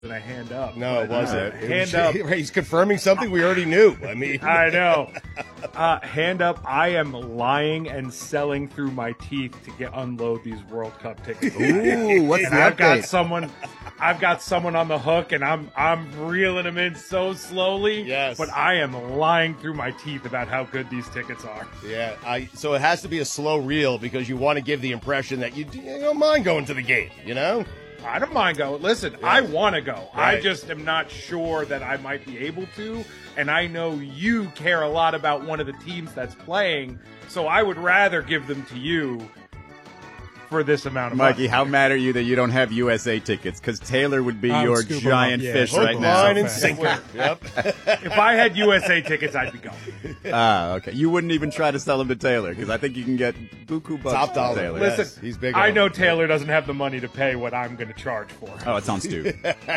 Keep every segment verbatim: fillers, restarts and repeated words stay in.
than a hand up. No, it wasn't. Uh, It hand was- up. He's confirming something we already knew. I mean, I know. Uh, hand up. I am lying and selling through my teeth to get unload these World Cup tickets. Ooh, what's and the I've got update? someone. I've got someone on the hook, and I'm I'm reeling them in so slowly. Yes. But I am lying through my teeth about how good these tickets are. yeah. I, so it has to be a slow reel because you want to give the impression that you, you don't mind going to the game, you know? I don't mind going. Listen, I want to go. I Right. just am not sure that I might be able to. And I know you care a lot about one of the teams that's playing, so I would rather give them to you for this amount of Mikey, money. how mad are you that you don't have U S A tickets? Because Taylor would be I'm your scooping giant up, yeah. fish Hook, right now. Line and So sinker. Yep. If I had U S A tickets, I'd be going. Ah, okay. You wouldn't even try to sell them to Taylor because I think you can get buku bucks Top from dollar. Taylor. Yes, Listen, he's big I on know it. Taylor doesn't have the money to pay what I'm going to charge for. Oh, it's on Stu.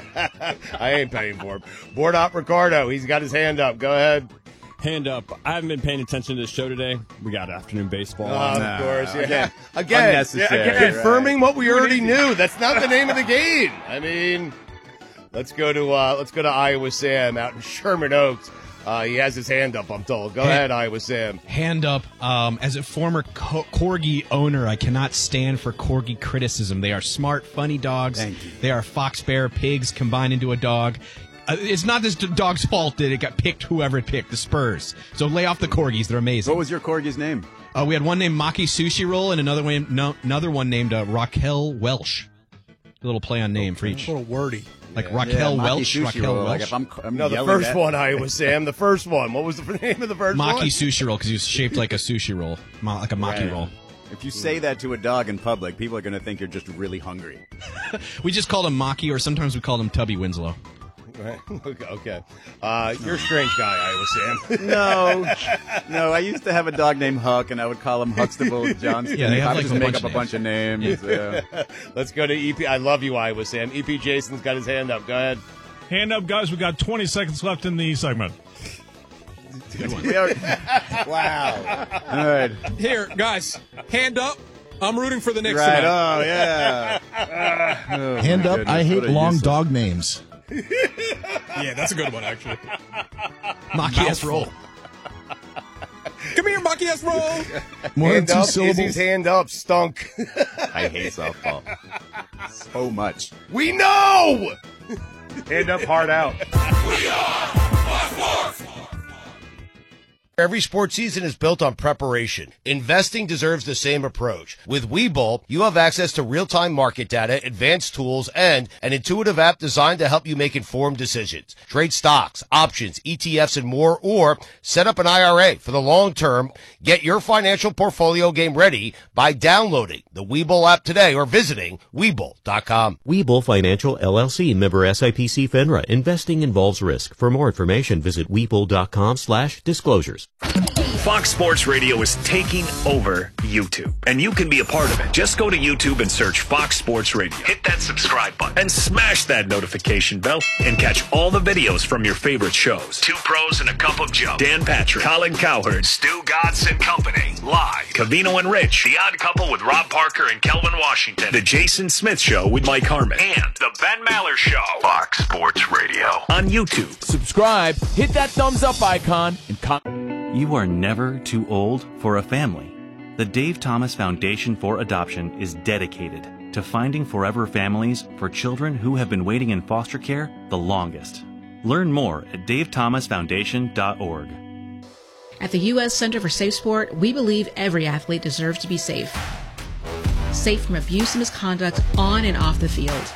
I ain't paying for him. Board op Ricardo. He's got his hand up. Go ahead. Hand up. I haven't been paying attention to the show today. We got afternoon baseball. Uh, on. of course. Yeah. Again, Again. unnecessary, Yeah, right. confirming what we already knew. That's not the name of the game. I mean, let's go to uh, let's go to Iowa Sam out in Sherman Oaks. Uh, he has his hand up, I'm told. Go ahead, Iowa Sam. Hand up. Um, as a former co- corgi owner, I cannot stand for corgi criticism. They are smart, funny dogs. Thank you. They are fox, bear, pigs combined into a dog. Uh, it's not this d- dog's fault that it got picked, whoever it picked, the Spurs. So lay off the corgis. They're amazing. What was your corgi's name? Uh, we had one named Maki Sushi Roll and another one, no, another one named uh, Raquel Welsh. A little play on name for each. A little wordy. Like Yeah, Raquel Maki Welch. Sushi Raquel Roll. Welch. Like if I'm, I'm No, the yelling first at- one, Iowa Sam. The first one. What was the name of the first one? Maki Sushi Roll because he was shaped like a sushi roll, Ma- like a maki Right. roll. If you say that to a dog in public, people are going to think you're just really hungry. We just called him Maki, or sometimes we called him Tubby Winslow. Right. Okay. okay. Uh, you're a strange guy, Iowa Sam. No, no. I used to have a dog named Huck, and I would call him Huxtable Johnston. Yeah, they have I would like just a make bunch up of a bunch of names. Yeah. Let's go to E P. I love you, Iowa Sam. E P Jason's got his hand up. Go ahead. Hand up, guys. We got twenty seconds left in the segment. We are- wow. All right. Here, guys, hand up. I'm rooting for the Knicks Right. tonight. Oh, yeah. Oh, Hand my up, goodness, I hate what a long useless- dog names. Yeah, that's a good one, actually. Maki S roll. Come here, Maki S. Roll. More than Hand two up. syllables. Izzy's hand up. Stunk. I hate softball so much. We know. Hand up, hard out. Every sports season is built on preparation. Investing deserves the same approach. With Webull, you have access to real-time market data, advanced tools, and an intuitive app designed to help you make informed decisions. Trade stocks, options, E T Fs, and more, or set up an I R A for the long term. Get your financial portfolio game ready by downloading the Webull app today or visiting Webull dot com. Webull Financial, L L C, member S I P C FINRA. Investing involves risk. For more information, visit Webull.com slash disclosures. Fox Sports Radio is taking over YouTube, and you can be a part of it. Just go to YouTube and search Fox Sports Radio. Hit that subscribe button and smash that notification bell and catch all the videos from your favorite shows. Two Pros and a Cup of Joe. Dan Patrick, Colin Cowherd, Stu Godson and Company. Live. Cavino and Rich. The Odd Couple with Rob Parker and Kelvin Washington. The Jason Smith Show with Mike Harmon. And The Ben Maller Show. Fox Sports Radio. On YouTube. Subscribe, hit that thumbs up icon, and comment. You are never too old for a family. The Dave Thomas Foundation for Adoption is dedicated to finding forever families for children who have been waiting in foster care the longest. Learn more at dave thomas foundation dot org. At the U S Center for Safe Sport, we believe every athlete deserves to be safe. Safe from abuse and misconduct on and off the field.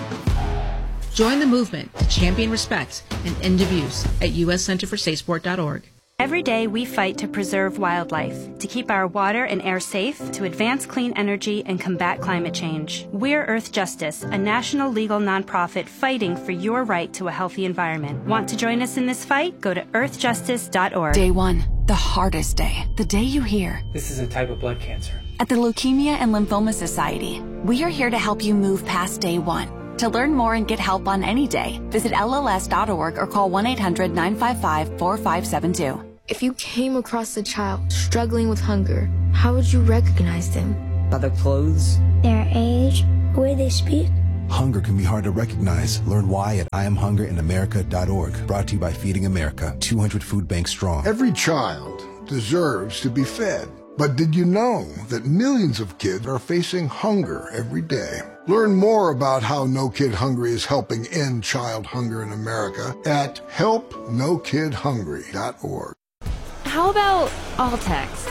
Join the movement to champion respect and end abuse at u s center for safe sport dot org. Every day we fight to preserve wildlife, to keep our water and air safe, to advance clean energy and combat climate change. We're Earth Justice, a national legal nonprofit fighting for your right to a healthy environment. Want to join us in this fight? Go to earth justice dot org. Day one, the hardest day, the day you hear. This is a type of blood cancer. At the Leukemia and Lymphoma Society, we are here to help you move past day one. To learn more and get help on any day, visit L L S dot org or call one eight hundred nine five five four five seven two. If you came across a child struggling with hunger, how would you recognize them? By their clothes, their age, the way they speak, Hunger can be hard to recognize. Learn why at I am hunger in america dot org. Brought to you by Feeding America, two hundred food banks strong. Every child deserves to be fed. But did you know that millions of kids are facing hunger every day? Learn more about how No Kid Hungry is helping end child hunger in America at help no kid hungry dot org. How about all text?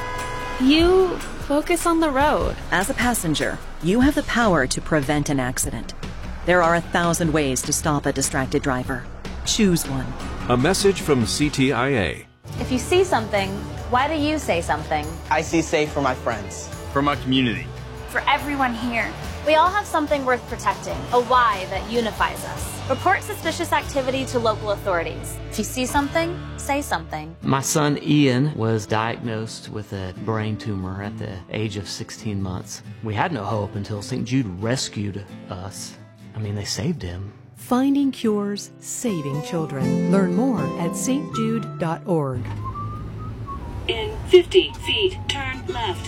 You focus on the road. As a passenger, you have the power to prevent an accident. There are a thousand ways to stop a distracted driver. Choose one. A message from C T I A. If you see something, why do you say something? I see safe for my friends. For my community. For everyone here. We all have something worth protecting, a why that unifies us. Report suspicious activity to local authorities. If you see something, say something. My son Ian was diagnosed with a brain tumor at the age of sixteen months. We had no hope until Saint Jude rescued us. I mean, they saved him. Finding cures, saving children. Learn more at s t jude dot org. In fifty feet, turn left.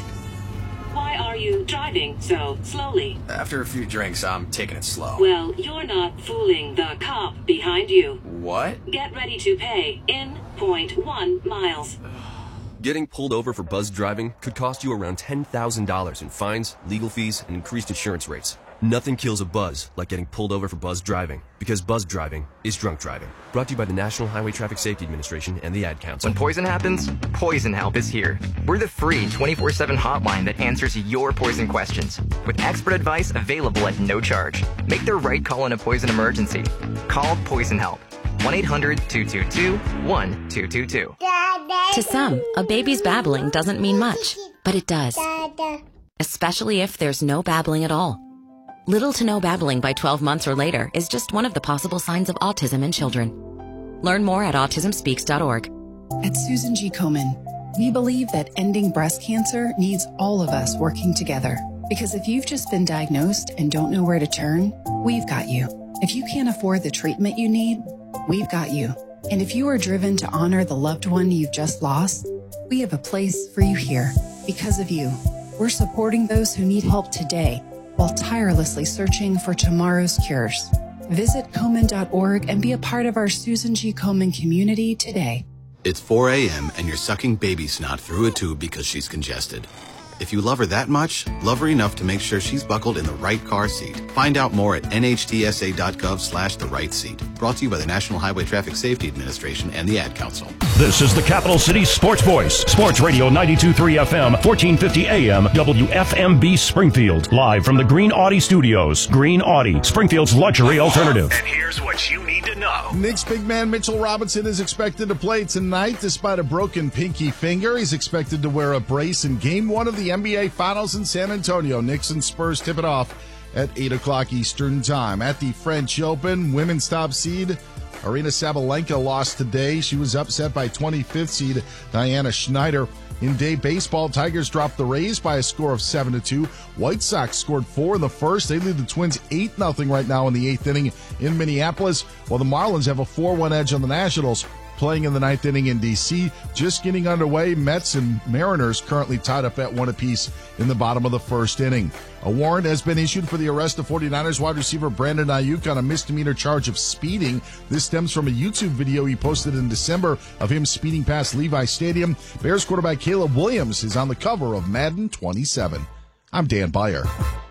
Why are you driving so slowly? After a few drinks, I'm taking it slow. Well, you're not fooling the cop behind you. What? Get ready to pay in point one miles. Getting pulled over for buzz driving could cost you around ten thousand dollars in fines, legal fees, and increased insurance rates. Nothing kills a buzz like getting pulled over for buzz driving, because buzz driving is drunk driving. Brought to you by the National Highway Traffic Safety Administration and the Ad Council. When poison happens, Poison Help is here. We're the free twenty-four seven hotline that answers your poison questions, with expert advice available at no charge. Make the right call in a poison emergency. Call Poison Help. one eight hundred two two two one two two two. To some, a baby's babbling doesn't mean much, but it does. Especially if there's no babbling at all. Little to no babbling by twelve months or later is just one of the possible signs of autism in children. Learn more at autism speaks dot org. At Susan G. Komen, we believe that ending breast cancer needs all of us working together. Because if you've just been diagnosed and don't know where to turn, we've got you. If you can't afford the treatment you need, we've got you. And if you are driven to honor the loved one you've just lost, we have a place for you here. Because of you, we're supporting those who need help today, while tirelessly searching for tomorrow's cures. Visit Komen dot org and be a part of our Susan G. Komen community today. It's four a.m. and you're sucking baby snot through a tube because she's congested. If you love her that much, love her enough to make sure she's buckled in the right car seat. Find out more at n h t s a dot gov slash the right seat. Brought to you by the National Highway Traffic Safety Administration and the Ad Council. This is the Capital City Sports Voice. Sports Radio ninety-two point three F M, fourteen fifty A M, W F M B Springfield. Live from the Green Audi Studios. Green Audi, Springfield's luxury alternative. And here's what you need to know. Knicks big man Mitchell Robinson is expected to play tonight despite a broken pinky finger. He's expected to wear a brace in game one of the N B A Finals in San Antonio. Knicks and Spurs tip it off at eight o'clock Eastern Time. At the French Open, women's top seed Aryna Sabalenka lost today. She was upset by twenty-fifth seed Diana Schneider. In day baseball, Tigers dropped the Rays by a score of seven to two. White Sox scored four in the first. They lead the Twins eight nothing right now in the eighth inning in Minneapolis, while the Marlins have a four one edge on the Nationals. Playing in the ninth inning in D C, just getting underway. Mets and Mariners currently tied up at one apiece in the bottom of the first inning. A warrant has been issued for the arrest of forty-niners wide receiver Brandon Ayuk on a misdemeanor charge of speeding. This stems from a YouTube video he posted in December of him speeding past Levi Stadium. Bears quarterback Caleb Williams is on the cover of Madden twenty-seven. I'm Dan Beyer.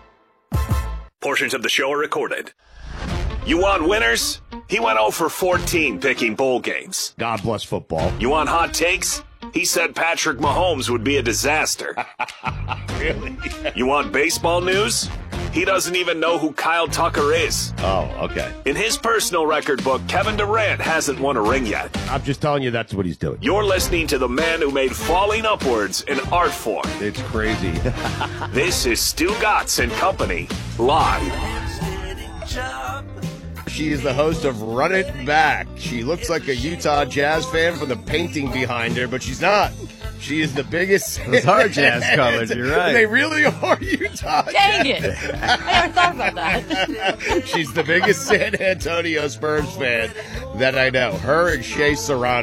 Portions of the show are recorded. You want winners? He went oh for fourteen picking bowl games. God bless football. You want hot takes? He said Patrick Mahomes would be a disaster. Really? You want baseball news? He doesn't even know who Kyle Tucker is. Oh, okay. In his personal record book, Kevin Durant hasn't won a ring yet. I'm just telling you that's what he's doing. You're listening to the man who made falling upwards an art form. It's crazy. This is Stu Gatz and Company, live. She is the host of Run It Back. She looks like a Utah Jazz fan from the painting behind her, but she's not. She is the biggest. Those are Jazz colors, you're right. They really are Utah Dang Jazz. it. I never thought about that. She's the biggest San Antonio Spurs fan that I know. Her and Shea Serrano.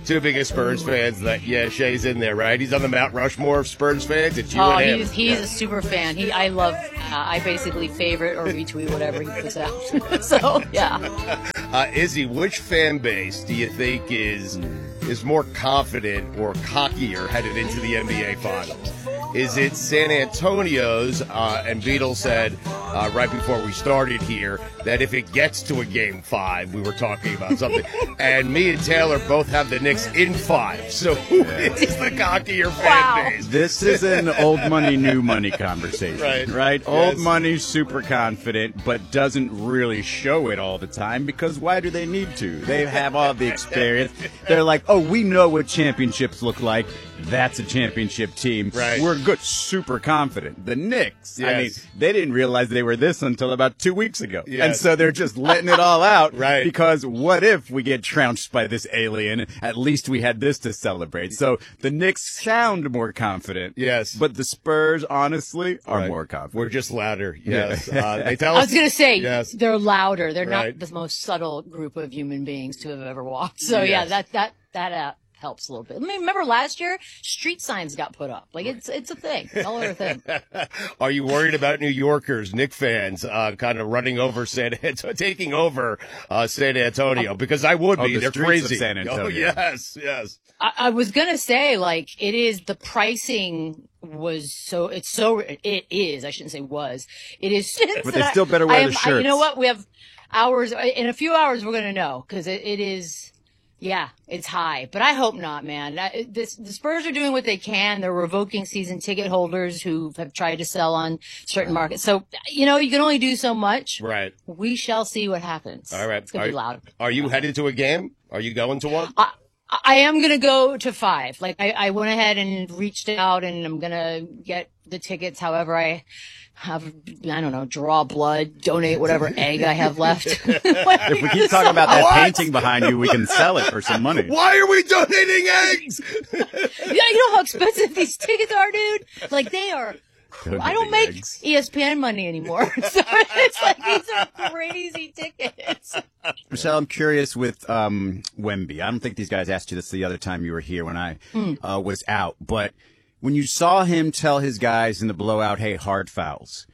two biggest Spurs fans. That yeah, Shay's in there, right? He's on the Mount Rushmore of Spurs fans. It's you oh, and him. he's he's yeah. a super fan. He I love. Uh, I basically favorite or retweet whatever he puts out. So yeah. Uh, Izzy, which fan base do you think is is more confident or cockier headed into the N B A Finals? Is it San Antonio's? Uh, and Beadle said uh, right before we started here that if it gets to a game five, we were talking about something. And me and Taylor both have the Knicks in five. So who is the cockier fan wow. base? This is an old money, new money conversation, right? Right? Yes. Old money, super confident, but doesn't really show it all the time because why do they need to? They have all the experience. They're like, oh, we know what championships look like. That's a championship team. Right. We're good, super confident. The Knicks, Yes. I mean, they didn't realize they were this until about two weeks ago. Yes. And so they're just letting it all out. Right. Because what if we get trounced by this alien? At least we had this to celebrate. So the Knicks sound more confident. Yes. But the Spurs, honestly, are Right. more confident. We're just louder. Yes. Yeah. Uh, they tell I us. was going to say, Yes. they're louder. They're Right. not the most subtle group of human beings to have ever walked. So yeah, Yes. that, that, that, uh, helps a little bit. I mean, remember last year, street signs got put up. Like it's, it's a thing. It's all over thing. Are you worried about New Yorkers, Knicks fans, uh, kind of running over San Antonio, taking over, uh, San Antonio? Because I would Oh, be. the They're streets of crazy. San Antonio. Oh, yes, yes. I, I was going to say, like, it is the pricing was so, it's so, it is, I shouldn't say was, it is. But they still better wear I the am, shirts. I, you know what? We have hours, in a few hours, we're going to know because it, it is. Yeah, it's high, but I hope not, man. I, this, the Spurs are doing what they can. They're revoking season ticket holders who have tried to sell on certain markets. So, you know, you can only do so much. Right. We shall see what happens. All right. It's going to be loud. Are you headed to a game? Are you going to one? I, I am going to go to five. Like, I, I went ahead and reached out, and I'm going to get the tickets however I have, I don't know, draw blood, donate whatever egg I have left. If we keep talking about that What? painting behind you, we can sell it for some money. Why are we donating eggs? Yeah, you know how expensive these tickets are, dude? Like, they are. I don't make eggs. E S P N money anymore. So it's like these are crazy tickets. Michelle, I'm curious with um, Wemby. I don't think these guys asked you this the other time you were here when I Hmm. uh, was out. But when you saw him tell his guys in the blowout, hey, hard fouls,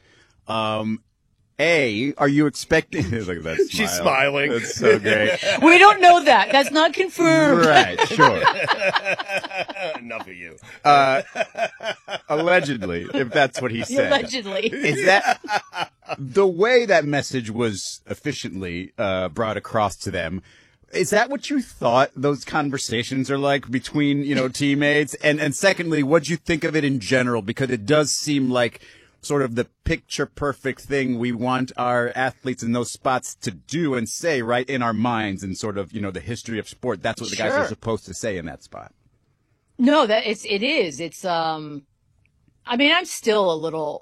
um, A, are you expecting... Look at that smile. She's smiling. That's so great. We don't know that. That's not confirmed. Right, sure. Enough of you. Uh, allegedly, if that's what he said. Allegedly. Is that the way that message was efficiently uh, brought across to them? Is that what you thought those conversations are like between, you know, teammates? And and secondly, what'd you think of it in general? Because it does seem like sort of the picture perfect thing we want our athletes in those spots to do and say right in our minds and sort of, you know, the history of sport. That's what the guys Sure. are supposed to say in that spot. No, that it's it is. It's um I mean, I'm still a little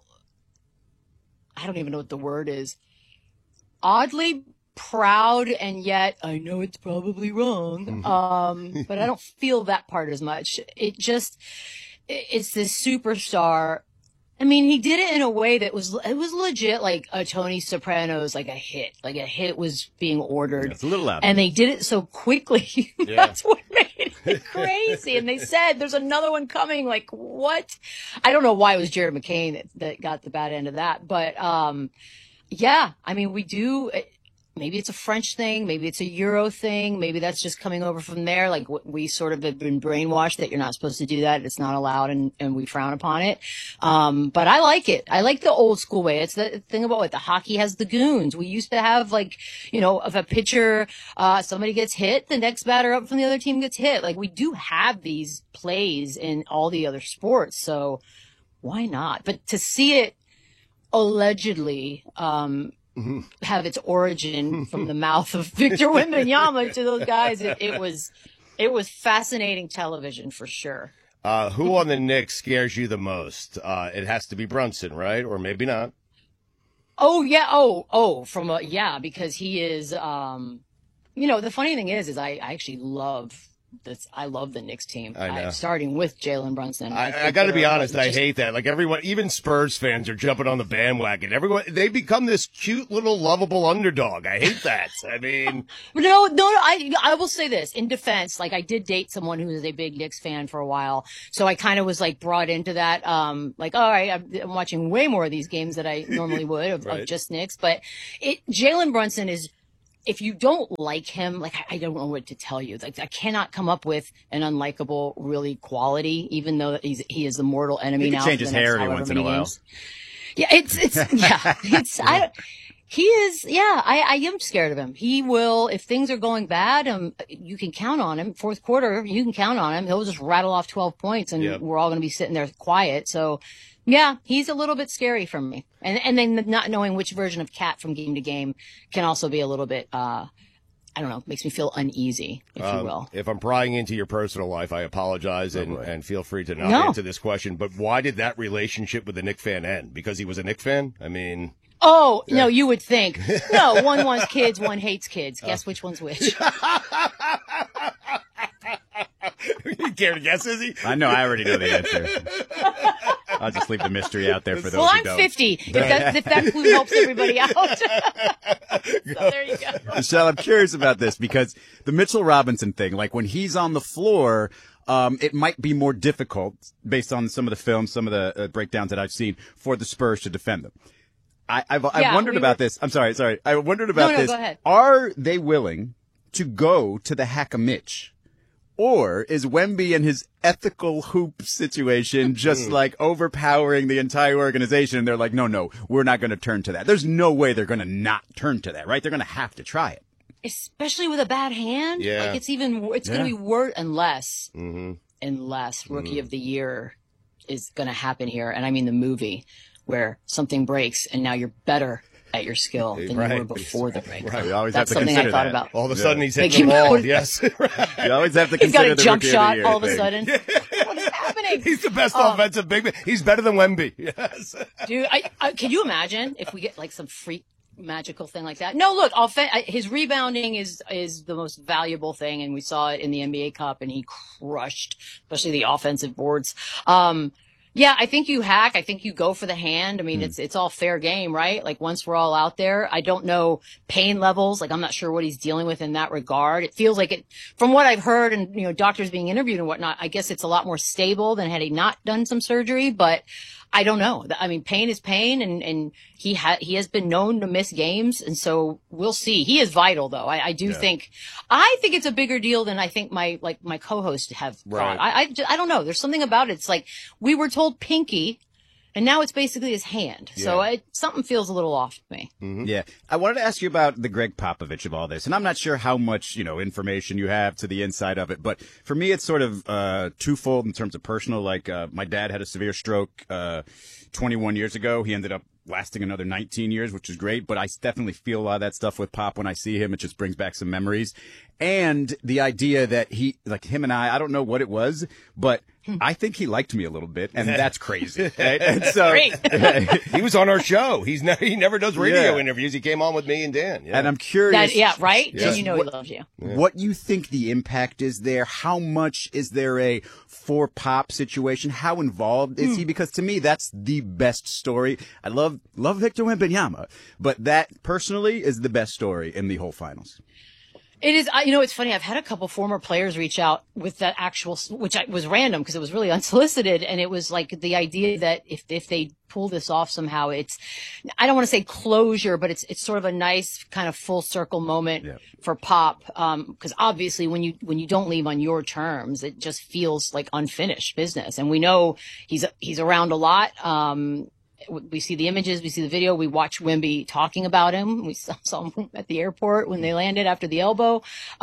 I don't even know what the word is. Oddly proud, and yet I know it's probably wrong. Um but I don't feel that part as much. It just it- it's this superstar. I mean, he did it in a way that was, it was legit like a Tony Soprano's, like a hit, like a hit was being ordered. It's a little loud. And they did it so quickly. Yeah. That's what made it crazy. And they said, there's another one coming. Like, what? I don't know why it was Jared McCain that, that got the bad end of that. But, um, yeah, I mean, we do, maybe it's a French thing. Maybe it's a Euro thing. Maybe that's just coming over from there. Like w- we sort of have been brainwashed that you're not supposed to do that. It's not allowed and, and we frown upon it. Um, but I like it. I like the old school way. It's the thing about what the hockey has the goons. We used to have like, you know, if a pitcher, uh, somebody gets hit, the next batter up from the other team gets hit. Like we do have these plays in all the other sports. So why not? But to see it allegedly, um, have its origin from the mouth of Victor Wembanyama to those guys. It, it was, it was fascinating television for sure. Uh, who on the Knicks scares you the most? Uh, it has to be Brunson, right? Or maybe not. Oh yeah. Oh, oh, from a, yeah, because he is, um, you know, the funny thing is, is I, I actually love This, I love the Knicks team. I know. I'm starting with Jalen Brunson. I, I, I got to be they're honest. I just- hate that. Like everyone, even Spurs fans are jumping on the bandwagon. Everyone, they become this cute little lovable underdog. I hate that. I mean, no, no, no. I I will say this in defense. Like I did date someone who was a big Knicks fan for a while, so I kind of was like brought into that. Um, like all right, I'm, I'm watching way more of these games than I normally would of, Right. of just Knicks. But it Jalen Brunson is. If you don't like him, like, I don't know what to tell you. Like, I cannot come up with an unlikable, really quality, even though he's, he is the mortal enemy He now. can change for his the next hair every however once in a many while. games. Yeah, it's, it's, yeah, it's, I don't, he is, yeah, I, I am scared of him. He will, if things are going bad, um, you can count on him. Fourth quarter, you can count on him. He'll just rattle off twelve points and Yep. we're all going to be sitting there quiet. So, yeah, he's a little bit scary for me. And, and then not knowing which version of Cat from game to game can also be a little bit, uh, I don't know, makes me feel uneasy, if you Um, will. if I'm prying into your personal life, I apologize and, and feel free to not No. answer this question. But why did that relationship with the Knick fan end? Because he was a Knick fan? I mean, Oh, no, you would think. No, one wants kids, one hates kids. Guess which one's which? you care to guess, is he? I know. I already know the answer. I'll just leave the mystery out there for those Well, who I'm don't. fifty. If that, if that clue helps everybody out. So there you go. Michelle, I'm curious about this because the Mitchell Robinson thing, like when he's on the floor, um, it might be more difficult based on some of the films, some of the uh, breakdowns that I've seen for the Spurs to defend them. I, I've, I've Yeah, wondered we about were- this. I'm sorry, sorry. I wondered about No, no, this. go ahead. Are they willing to go to the hack-a-Mitch? Or is Wemby and his ethical hoop situation just like overpowering the entire organization? And they're like, no, no, we're not going to turn to that. There's no way they're going to not turn to that, right? They're going to have to try it. Especially with a bad hand. Yeah. Like it's even, it's Yeah. going to be worse unless, Mm-hmm. unless Rookie Mm. of the Year is going to happen here. And I mean the movie where something breaks and now you're better at your skill than Right. you were before the break. Right. You always That's have to something I consider thought that. about. All of a Yeah. sudden he's Like, hitting the he- wall. Yes. You always have to He's got consider a the jump Rookie shot of the Year all of a thing. sudden. What is happening? He's the best Um, offensive big man. He's better than Wemby. Yes. Dude, I, I, can you imagine if we get like some freak magical thing like that? No, look, offen- I- his rebounding is is the most valuable thing, and we saw it in the N B A Cup, and he crushed, especially the offensive boards. Um, yeah, I think you hack. I think you go for the hand. I mean, it's it's all fair game, right? Like once we're all out there, I don't know pain levels. Like I'm not sure what he's dealing with in that regard. It feels like it, from what I've heard, and you know, doctors being interviewed and whatnot. I guess it's a lot more stable than had he not done some surgery, but. I don't know. I mean, pain is pain, and, and he ha- he has been known to miss games, and so we'll see. He is vital, though. I, I do Yeah. think, I think it's a bigger deal than I think my like my co-hosts have Right. thought. I, I, ju- I don't know. There's something about it. It's like we were told pinky, and now it's basically his hand. So Yeah. I, something feels a little off to me. Yeah. I wanted to ask you about the Greg Popovich of all this. And I'm not sure how much, you know, information you have to the inside of it. But for me, it's sort of uh, twofold in terms of personal. Like uh, my dad had a severe stroke uh, twenty-one years ago. He ended up lasting another nineteen years, which is great. But I definitely feel a lot of that stuff with Pop when I see him. It just brings back some memories. And the idea that he, like him and I, I don't know what it was, but I think he liked me a little bit. And that's crazy. Right? And so, he was on our show. He's ne- he never does radio Yeah. interviews. He came on with me and Dan. Yeah. And I'm curious. That, yeah, right? Yeah. Then you know What- he loves you. What you think the impact is there? How much is there a for Pop situation? How involved is he? Because to me, that's the best story. I love love Victor Wembanyama, but that personally is the best story in the whole finals. It is, I- you know, it's funny. I've had a couple former players reach out with that actual, which I, was random because it was really unsolicited. And it was like the idea that if, if they pull this off somehow, it's, I don't want to say closure, but it's, it's sort of a nice kind of full circle moment Yeah. for Pop. Um, cause obviously when you, when you don't leave on your terms, it just feels like unfinished business. And we know he's, he's around a lot. Um, we see the images, we see the video, we watch Wemby talking about him. We saw, saw him at the airport when they landed after the elbow.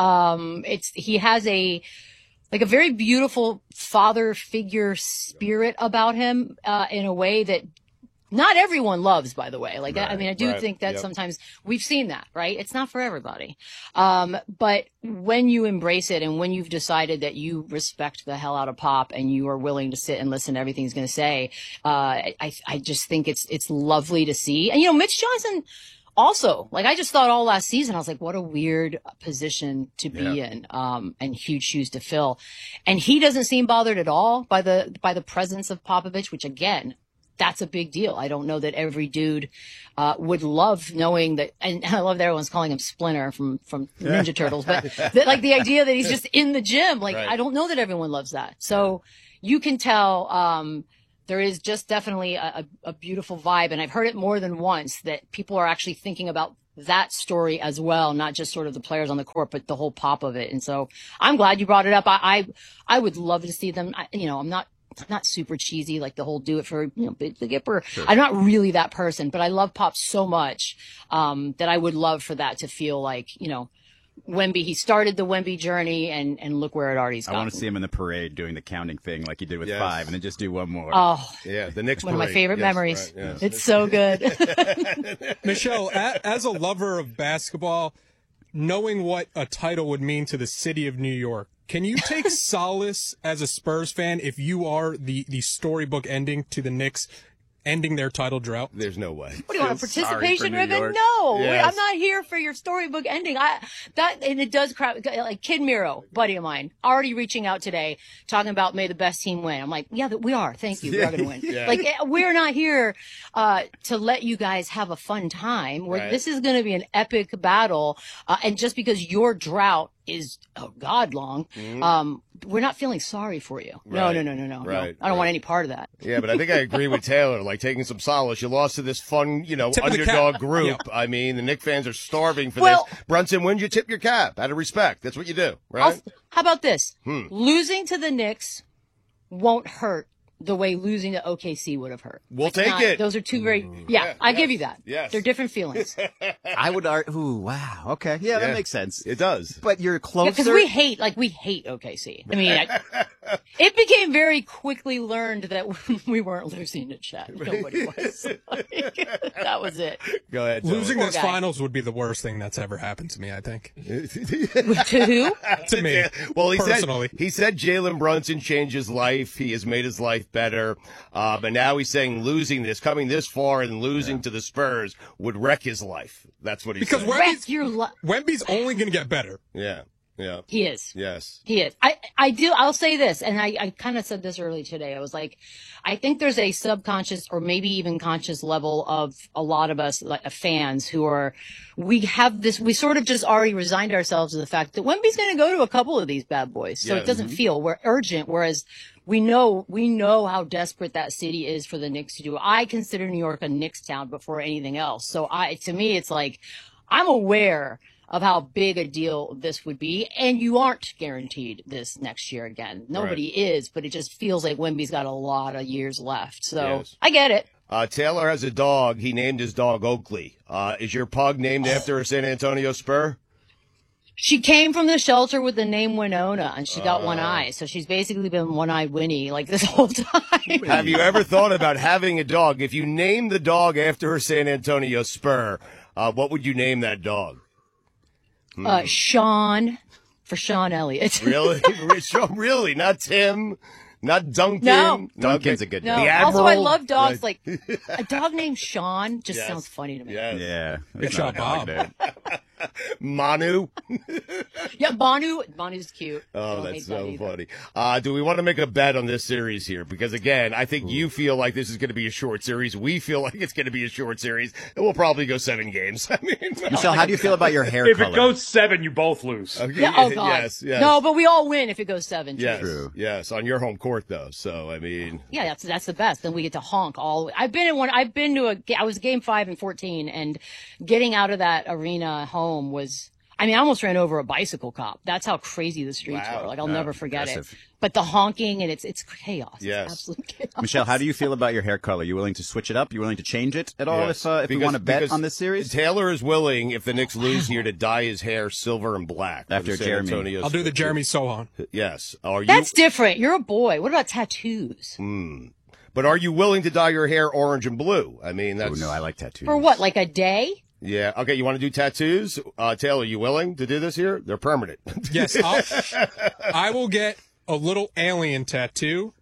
Um, it's, he has a, like a very beautiful father figure spirit about him, uh, in a way that not everyone loves, by the way. Like, I- I mean, I do right. think that Yep. sometimes we've seen that, right? It's not for everybody. Um, but when you embrace it and when you've decided that you respect the hell out of Pop and you are willing to sit and listen to everything he's going to say, uh, I, I just think it's, it's lovely to see. And, you know, Mitch Johnson also, like, I just thought all last season, I was like, what a weird position to be Yeah. in, um, and huge shoes to fill. And he doesn't seem bothered at all by the, by the presence of Popovich, which again, that's a big deal. I don't know that every dude, uh, would love knowing that, and I love that everyone's calling him Splinter from, from Ninja Turtles, but that, like the idea that he's just in the gym, like, Right. I don't know that everyone loves that. So you can tell, um, there is just definitely a, a, a beautiful vibe. And I've heard it more than once that people are actually thinking about that story as well, not just sort of the players on the court, but the whole pop of it. And so I'm glad you brought it up. I, I, I would love to see them. I, you know, I'm not, I'm not super cheesy, like the whole do it for, you know, Big the Gipper. Sure. I'm not really that person, but I love Pop so much, um, that I would love for that to feel like, you know, Wemby, he started the Wemby journey, and, and look where it alrea's I gotten. want to see him in the parade doing the counting thing like he did with Yes. five, and then just do one more. Oh, Yeah, the Knicks one of my parade. favorite Yes, memories. right, yes. It's so good. Michelle, a, as a lover of basketball, knowing what a title would mean to the city of New York, can you take solace as a Spurs fan if you are the, the storybook ending to the Knicks ending their title drought? There's no way. What do you want, a Sorry for participation New ribbon? York. No, Yes. I'm not here for your storybook ending. I that and it does crap. Like Kid Miro, buddy of mine, already reaching out today, talking about may the best team win. I'm like, yeah, that we are. Thank you. We are going to win. Yeah. Like eh, we're not here uh, to let you guys have a fun time. Where Right. this is going to be an epic battle, uh, and just because your drought is oh god long, um, we're not feeling sorry for you. No, Right. no, no, no, no. no. Right, I don't right. want any part of that. Yeah, but I think I agree with Taylor. Like taking some solace. You lost to this fun, you know, Tip of the underdog cap. group. Yeah. I mean, the Knick fans are starving for Well- this. Brunson wins, you tip your cap out of respect. That's what you do, I'll- right? how about this? Hmm. Losing to the Knicks won't hurt the way losing to O K C would have hurt. We'll It's take not- it. Those are two very, yeah, Yeah, I yes, give you that. yes. They're different feelings. I would argue. Ooh, wow. Okay. Yeah, Yeah. that makes sense. It does. But you're closer. Because we hate, like, we hate O K C. I mean, I, it became very quickly learned that we weren't losing to Chet. Nobody was. Like, that was it. Go ahead. Taylor. Losing Poor those guy. finals would be the worst thing that's ever happened to me, I think. To who? To me. Well, he Personally. said he said Jalen Brunson changed his life. He has made his life better. Uh, but now he's saying losing this, coming this far and losing to the Spurs would wreck his life. That's what he Because said. Wemby's, Wreck your li- Wemby's only going to get better. Yeah, yeah, He is. yes. He is. I, I do. I'll say this, and I, I kind of said this earlier today. I was like, I think there's a subconscious or maybe even conscious level of a lot of us, like fans, who are, we have this, we sort of just already resigned ourselves to the fact that Wemby's going to go to a couple of these bad boys. So Yeah. it doesn't Mhm. feel, we're urgent. Whereas we know, we know how desperate that city is for the Knicks to do. I consider New York a Knicks town before anything else. So I, to me, it's like, I'm aware of how big a deal this would be. And you aren't guaranteed this next year again. Nobody is, but it just feels like Wemby's got a lot of years left. So Yes. I get it. Uh, Taylor has a dog. He named his dog Oakley. Uh, is your pug named after a San Antonio Spur? She came from the shelter with the name Winona, and she got Oh. one eye. So she's basically been one-eyed Winnie like this whole time. Have you ever thought about having a dog? If you name the dog after a San Antonio Spur, uh, what would you name that dog? Uh, Sean, for Sean Elliott. Really? Really? Not Tim? Not Duncan? No. Duncan's a good No. name. The Also, I Admiral? love dogs. Right. Like a dog named Sean just Yes. sounds funny to me. Yes. Yeah. Big That's shot, not a dog Bob. name. Manu? Yeah, Banu. Banu's cute. I Oh, don't that's hate that so either. funny. Uh, do we want to make a bet on this series here? Because again, I think you feel like this is going to be a short series. We feel like it's going to be a short series. And we'll probably go seven games. I mean, Michelle, how do you feel about your hair If color? it goes seven, you both lose. Okay, Yeah, oh God. Yes, yes. No, but we all win if it goes seven. Yes, True. yes, on your home court though. So I mean, Yeah, that's that's the best. Then we get to honk all. I've been in one. I've been to a. ga- I was game five and fourteen, and getting out of that arena home was. I mean, I almost ran over a bicycle cop. That's how crazy the streets Wow. were. Like I'll Wow. never forget Impressive. it. But the honking and it's it's chaos. Yes. It's absolute chaos. Michelle, how do you feel about your hair color? You willing to switch it up? You willing to change it at all yes. if uh, if we Because- want to bet because on this series? Taylor is willing, if the Knicks lose here, to dye his hair silver and black for After the San Jeremy. Antonio I'll do the Spurs. Jeremy Sohan. Yes. Are you? That's different. You're a boy. What about tattoos? Hmm. But are you willing to dye your hair orange and blue? I mean, Oh that's no, I like tattoos. For what? Like a day? yeah. Okay, you want to do tattoos? Uh, Taylor, you willing to do this here? They're permanent. Yes, I'll, I will get a little alien tattoo,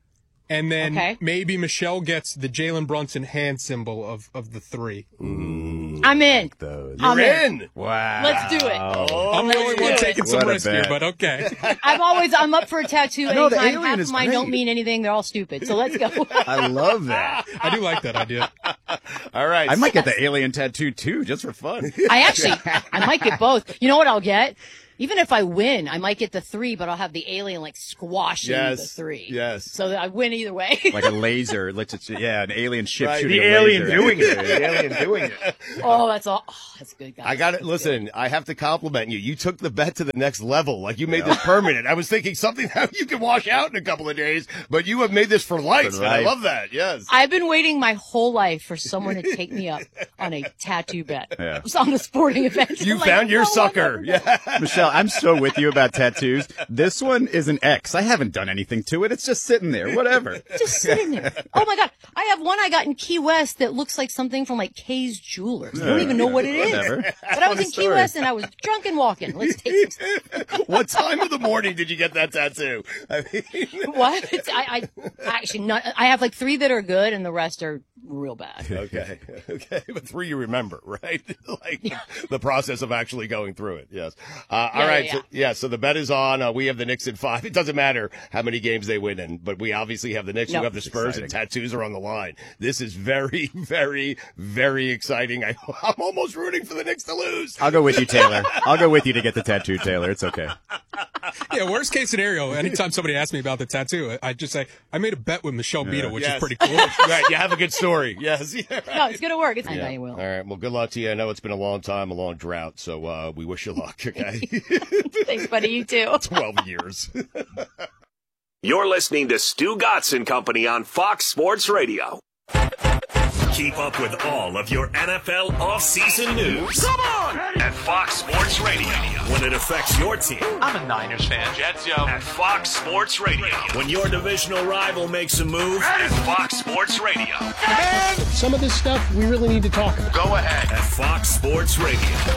And then Okay. maybe Michelle gets the Jalen Brunson hand symbol of, of the three. Mm, I'm in. those. I'm You're in. in. Wow. Let's do it. Oh, I'm the let's only do one it. taking some What a risk here, bet. but okay. I'm always I'm up for a tattoo I know, the anytime. alien Half is of mine don't great. mean anything. They're all stupid. So let's go. I love that. I do like that idea. All right. I might get the alien tattoo too, just for fun. I actually I might get both. You know what I'll get? Even if I win, I might get the three, but I'll have the alien like squashing Yes, the three. yes. So that I win either way. Like a laser. Let's just, yeah, an alien ship Right, shooting the a alien laser. doing it. The alien doing it. oh, that's all. Oh, that's good, guys. I got it. Listen, I have to compliment you. You took the bet to the next level. Like you made this permanent. I was thinking something that you can wash out in a couple of days, but you have made this for life. For And I life. love that. Yes. I've been waiting my whole life for someone to take me up on a tattoo bet. Yeah. It was on a sporting event. You I'm like, found your no one sucker. ever- Yeah. Michelle, I'm so with you about tattoos. This one is an X. I haven't done anything to it. It's just sitting there. Whatever. Just sitting there. Oh my God. I have one I got in Key West that looks like something from like Kay's Jewelers. I don't even know what it is. Whatever. But I was in Key story. West and I was drunk and walking. Let's take some. What time of the morning did you get that tattoo? I mean, What? It's, I, I actually not. I have like three that are good and the rest are real bad. okay. Okay. But three you remember, right? like the, the process of actually going through it. Yes. Uh, Yeah, all right. yeah, So, yeah. So the bet is on. Uh, we have the Knicks in five. It doesn't matter how many games they win in, but we obviously have the Knicks. No. You have the Spurs, Exciting. and tattoos are on the line. This is very, very, very exciting. I, I'm almost rooting for the Knicks to lose. I'll go with you, Taylor. I'll go with you to get the tattoo, Taylor. It's okay. Yeah, worst case scenario, anytime somebody asks me about the tattoo, I just say, I made a bet with Michelle Beadle, which Yes. is pretty cool. Right. You have a good story. Yes. Yeah. No, it's gonna work. It's, I know Yeah. you will. All right. Well, good luck to you. I know it's been a long time, a long drought, so uh, we wish you luck. Okay. Thanks, buddy. You too. Twelve years. You're listening to Stu Gatz and Company on Fox Sports Radio. Keep up with all of your N F L offseason news. Come on! At Fox Sports Radio. When it affects your team. I'm a Niners fan. Jets, yo. At Fox Sports Radio. When your divisional rival makes a move. At Fox Sports Radio. Some of this stuff we really need to talk about. Go ahead. At Fox Sports Radio.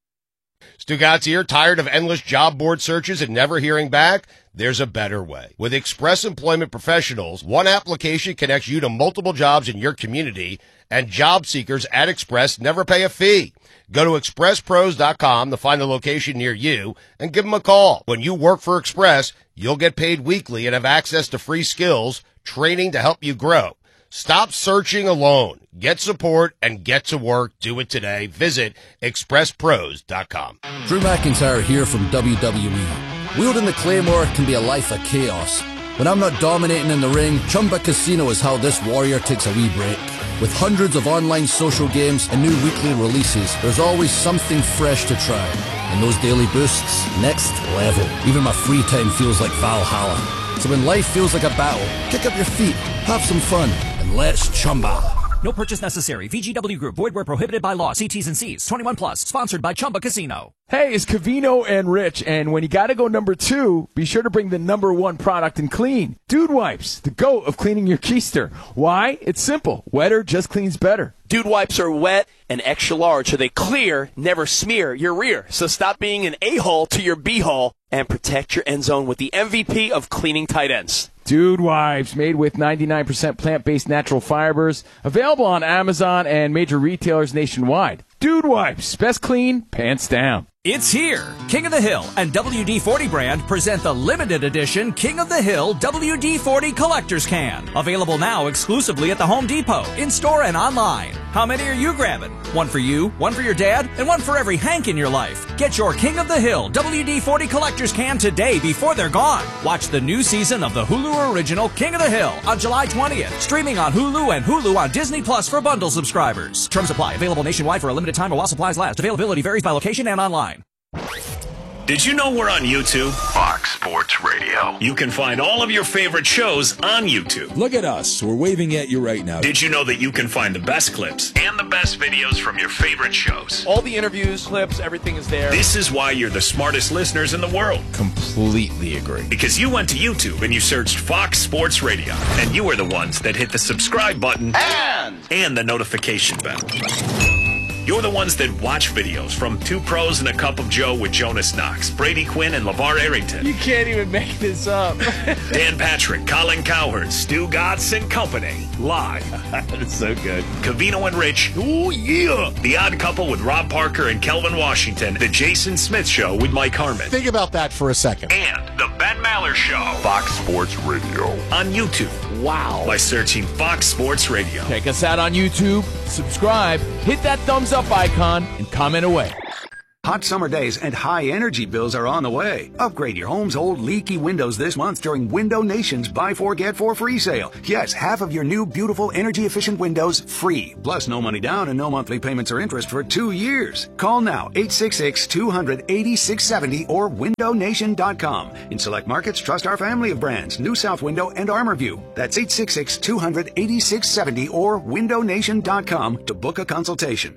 Stu Gatz here. Tired of endless job board searches and never hearing back? There's a better way. With Express Employment Professionals, one application connects you to multiple jobs in your community, and job seekers at Express never pay a fee. Go to express pros dot com to find the location near you and give them a call. When you work for Express, you'll get paid weekly and have access to free skills, training to help you grow. Stop searching alone. Get support and get to work. Do it today. Visit express pros dot com. Drew McIntyre here from W W E. Wielding the Claymore can be a life of chaos. When I'm not dominating in the ring, Chumba Casino is how this warrior takes a wee break. With hundreds of online social games and new weekly releases, there's always something fresh to try. And those daily boosts, next level. Even my free time feels like Valhalla. So when life feels like a battle, kick up your feet, have some fun, and let's Chumba. No purchase necessary. V G W Group. Void where prohibited by law. See T's and C's. twenty-one plus. Sponsored by Chumba Casino. Hey, it's Cavino and Rich, and when you gotta go number two, be sure to bring the number one product in clean. Dude Wipes, the GOAT of cleaning your keister. Why? It's simple. Wetter just cleans better. Dude Wipes are wet and extra large, so they clear, never smear your rear. So stop being an a-hole to your b-hole and protect your end zone with the M V P of cleaning tight ends. Dude Wipes, made with ninety-nine percent plant-based natural fibers, available on Amazon and major retailers nationwide. Dude Wipes, best clean, pants down. It's here. King of the Hill and W D forty brand present the limited edition King of the Hill W D forty Collector's Can. Available now exclusively at the Home Depot, in-store and online. How many are you grabbing? One for you, one for your dad, and one for every Hank in your life. Get your King of the Hill W D forty Collector's Can today before they're gone. Watch the new season of the Hulu original King of the Hill on July twentieth. Streaming on Hulu and Hulu on Disney Plus for bundle subscribers. Terms apply. Available nationwide for a limited time or while supplies last. Availability varies by location and online. Did you know we're on YouTube? Fox Sports Radio. You can find all of your favorite shows on YouTube. Look at us. We're waving at you right now. Did you know that you can find the best clips and the best videos from your favorite shows? All the interviews, clips, everything is there. This is why you're the smartest listeners in the world. Completely agree. Because you went to YouTube and you searched Fox Sports Radio, and you were the ones that hit the subscribe button and, and the notification bell. You're the ones that watch videos from Two Pros and a Cup of Joe with Jonas Knox, Brady Quinn, and LeVar Arrington. You can't even make this up. Dan Patrick, Colin Cowherd, Stu Gatz and company. Live. That's so good. Cavino and Rich. Oh, yeah. The Odd Couple with Rob Parker and Kelvin Washington. The Jason Smith Show with Mike Harmon. Think about that for a second. And The Ben Maller Show. Fox Sports Radio. On YouTube. Wow. By searching Fox Sports Radio. Check us out on YouTube, subscribe, hit that thumbs up icon, and comment away. Hot summer days and high energy bills are on the way. Upgrade your home's old leaky windows this month during Window Nation's Buy Four Get Four Free sale. Yes, half of your new beautiful energy efficient windows free. Plus no money down and no monthly payments or interest for two years. Call now eight six six, two hundred, eighty-six seventy or window nation dot com. In select markets, trust our family of brands, New South Window and ArmorView. That's eight six six, two hundred, eighty-six seventy or window nation dot com to book a consultation.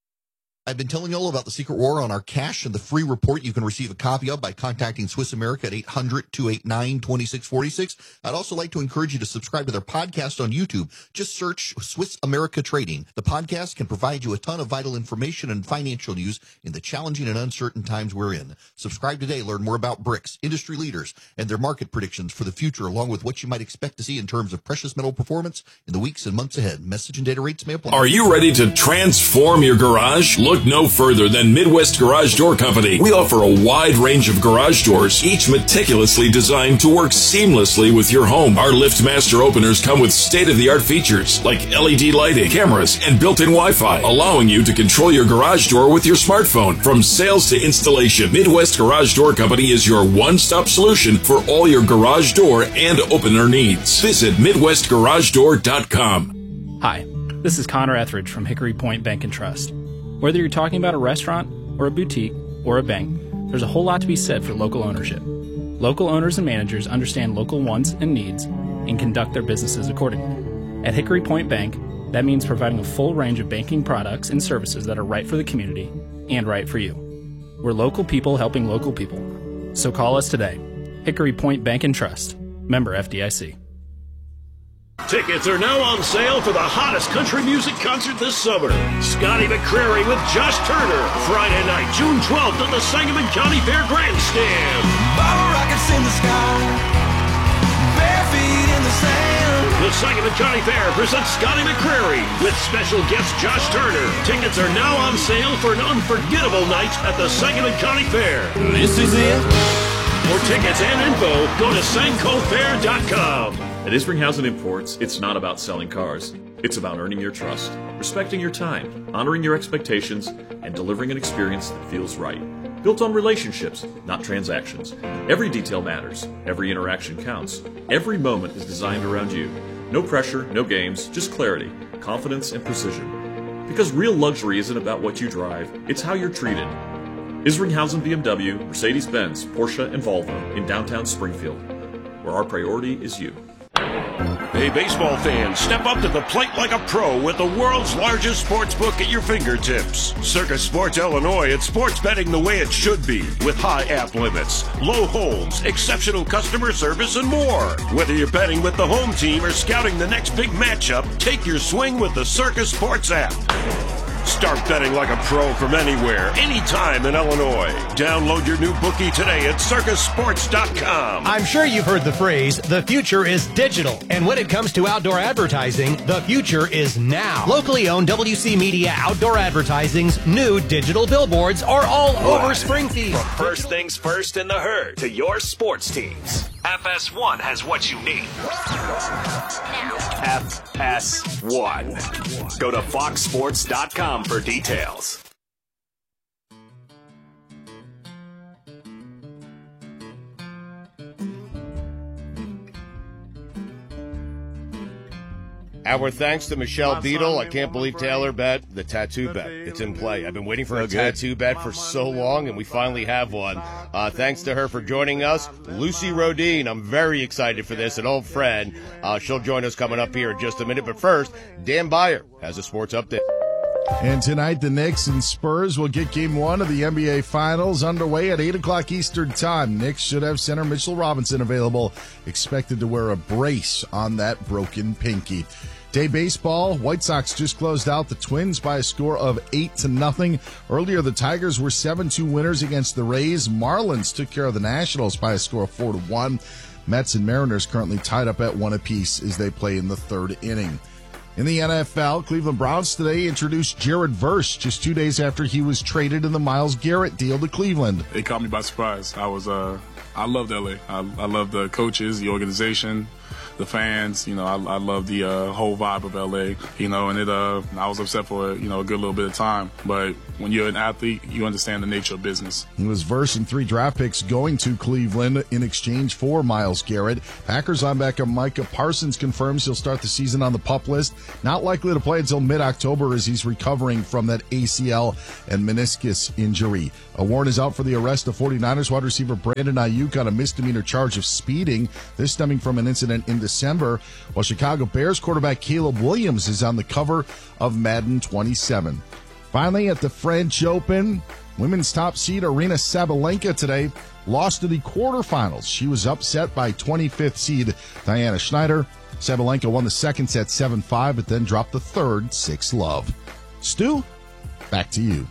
I've been telling you all about the Secret War on our cash and the free report you can receive a copy of by contacting Swiss America at eight hundred, two eight nine, two six four six. I'd also like to encourage you to subscribe to their podcast on YouTube. Just search Swiss America Trading. The podcast can provide you a ton of vital information and financial news in the challenging and uncertain times we're in. Subscribe today. Learn more about bricks, industry leaders, and their market predictions for the future, along with what you might expect to see in terms of precious metal performance in the weeks and months ahead. Message and data rates may apply. Are you ready to transform your garage? Look no further than Midwest Garage Door Company. We offer a wide range of garage doors, each meticulously designed to work seamlessly with your home. Our LiftMaster openers come with state-of-the-art features like L E D lighting, cameras, and built-in Wi-Fi, allowing you to control your garage door with your smartphone. From sales to installation, Midwest Garage Door Company is your one-stop solution for all your garage door and opener needs. Visit midwest garage door dot com. Hi, this is Connor Etheridge from Hickory Point Bank and Trust. Whether you're talking about a restaurant or a boutique or a bank, there's a whole lot to be said for local ownership. Local owners and managers understand local wants and needs and conduct their businesses accordingly. At Hickory Point Bank, that means providing a full range of banking products and services that are right for the community and right for you. We're local people helping local people. So call us today. Hickory Point Bank and Trust. Member F D I C. Tickets are now on sale for the hottest country music concert this summer. Scotty McCreery with Josh Turner. Friday night, June twelfth at the Sangamon County Fair Grandstand. Bottle rockets in the sky, bare feet in the sand. The Sangamon County Fair presents Scotty McCreery with special guest Josh Turner. Tickets are now on sale for an unforgettable night at the Sangamon County Fair. This is it. For tickets and info, go to sanco fair dot com. At Isringhausen Imports, it's not about selling cars. It's about earning your trust, respecting your time, honoring your expectations, and delivering an experience that feels right. Built on relationships, not transactions. Every detail matters. Every interaction counts. Every moment is designed around you. No pressure, no games, just clarity, confidence, and precision. Because real luxury isn't about what you drive, it's how you're treated. Isringhausen B M W, Mercedes-Benz, Porsche, and Volvo in downtown Springfield, where our priority is you. Hey, baseball fans, step up to the plate like a pro with the world's largest sports book at your fingertips. Circus Sports Illinois, it's sports betting the way it should be, with high app limits, low holds, exceptional customer service, and more. Whether you're betting with the home team or scouting the next big matchup, take your swing with the Circus Sports app. Start betting like a pro from anywhere, anytime in Illinois. Download your new bookie today at circus sports dot com. I'm sure you've heard the phrase, the future is digital. And when it comes to outdoor advertising, the future is now. Locally owned W C Media Outdoor Advertising's new digital billboards are all What? over Springfield. From first things first in the herd to your sports teams, F S one has what you need. F S one. Go to fox sports dot com for details. Our thanks to Michelle Beadle. I can't believe Taylor bet the tattoo bet. It's in play. I've been waiting for So a good. tattoo bet for so long, and we finally have one. Uh, thanks to her for joining us. Lucy Rodine, I'm very excited for this, an old friend. Uh, she'll join us coming up here in just a minute. But first, Dan Beyer has a sports update. And tonight, the Knicks and Spurs will get game one of the N B A Finals underway at eight o'clock Eastern Time. Knicks should have center Mitchell Robinson available, expected to wear a brace on that broken pinky. Day baseball, White Sox just closed out the Twins by a score of eight to nothing. Earlier, the Tigers were seven two winners against the Rays. Marlins took care of the Nationals by a score of four to one. Mets and Mariners currently tied up at one apiece as they play in the third inning. In the N F L, Cleveland Browns today introduced Jared Verse just two days after he was traded in the Myles Garrett deal to Cleveland. It caught me by surprise. I was, uh, I loved L A. I, I love the coaches, the organization, the fans. You know, I, I love the uh, whole vibe of L A. You know, and it. Uh, I was upset for you know a good little bit of time, but when you're an athlete, you understand the nature of business. It was Verse and three draft picks going to Cleveland in exchange for Myles Garrett. Packers linebacker Micah Parsons confirms he'll start the season on the PUP list. Not likely to play until mid-October as he's recovering from that A C L and meniscus injury. A warrant is out for the arrest of 49ers wide receiver Brandon Ayuk on a misdemeanor charge of speeding. This stemming from an incident in December, while Chicago Bears quarterback Caleb Williams is on the cover of Madden twenty-seven. Finally, at the French Open, women's top seed Aryna Sabalenka today lost to the quarterfinals. She was upset by twenty-fifth seed Diana Schneider. Sabalenka won the second set seven five, but then dropped the third six love. Stu, back to you.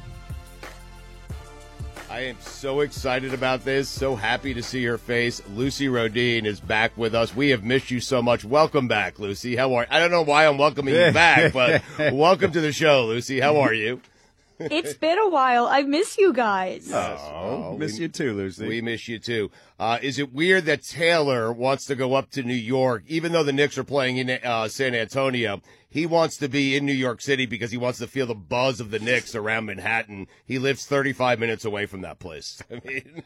I am so excited about this, so happy to see her face. Lucy Rodin is back with us. We have missed you so much. Welcome back, Lucy. How are you? I don't know why I'm welcoming you back, but welcome to the show, Lucy. How are you? It's been a while. I miss you guys. Oh, miss we, you too, Lucy. We miss you too. Uh, is it weird that Taylor wants to go up to New York, even though the Knicks are playing in uh, San Antonio? He wants to be in New York City because he wants to feel the buzz of the Knicks around Manhattan. He lives thirty-five minutes away from that place. I mean,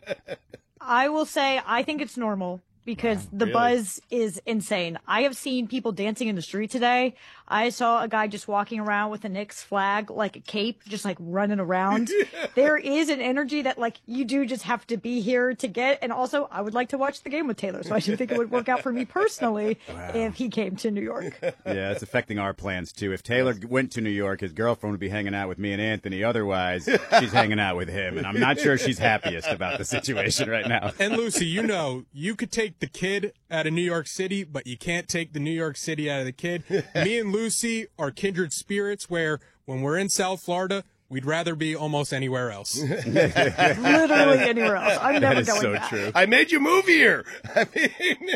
I will say I think it's normal because wow, the really? buzz is insane. I have seen people dancing in the street today. I saw a guy just walking around with a Knicks flag, like a cape, just like running around. There is an energy that like you do just have to be here to get. And also I would like to watch the game with Taylor. So I should think it would work out for me personally wow. if he came to New York. Yeah, it's affecting our plans too. If Taylor went to New York, his girlfriend would be hanging out with me and Anthony. Otherwise, she's hanging out with him. And I'm not sure she's happiest about the situation right now. And Lucy, you know, you could take the kid out of New York City, but you can't take the New York City out of the kid. Me and Lucy are kindred spirits where when we're in South Florida, we'd rather be almost anywhere else. Literally anywhere else. I'm never going so back. True. I made you move here. I mean,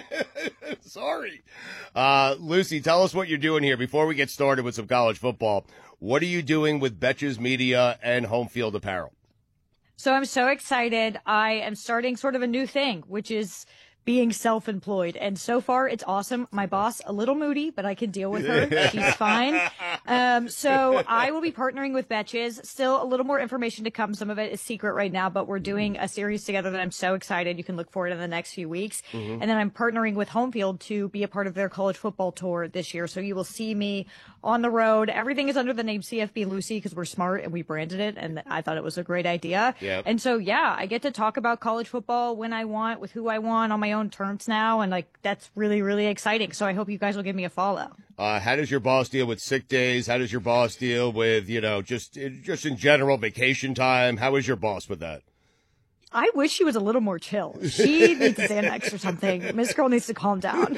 sorry. Uh, Lucy, tell us what you're doing here before we get started with some college football. What are you doing with Betches Media and Home Field Apparel? So I'm so excited. I am starting sort of a new thing, which is being self-employed. And so far, it's awesome. My boss, a little moody, but I can deal with her. She's fine. Um, so I will be partnering with Betches. Still a little more information to come. Some of it is secret right now, but we're doing a series together that I'm so excited. You can look for it in the next few weeks. Mm-hmm. And then I'm partnering with Home Field to be a part of their college football tour this year. So you will see me on the road. Everything is under the name C F B Lucy because we're smart and we branded it. And I thought it was a great idea. Yep. And so, yeah, I get to talk about college football when I want, with who I want, on my own terms now, and like that's really really exciting. So I hope you guys will give me a follow. Uh, how does your boss deal with sick days? How does your boss deal with, you know, just just in general vacation time? How is your boss with that? I wish she was a little more chill. She needs Xanax or something. Miss Girl needs to calm down.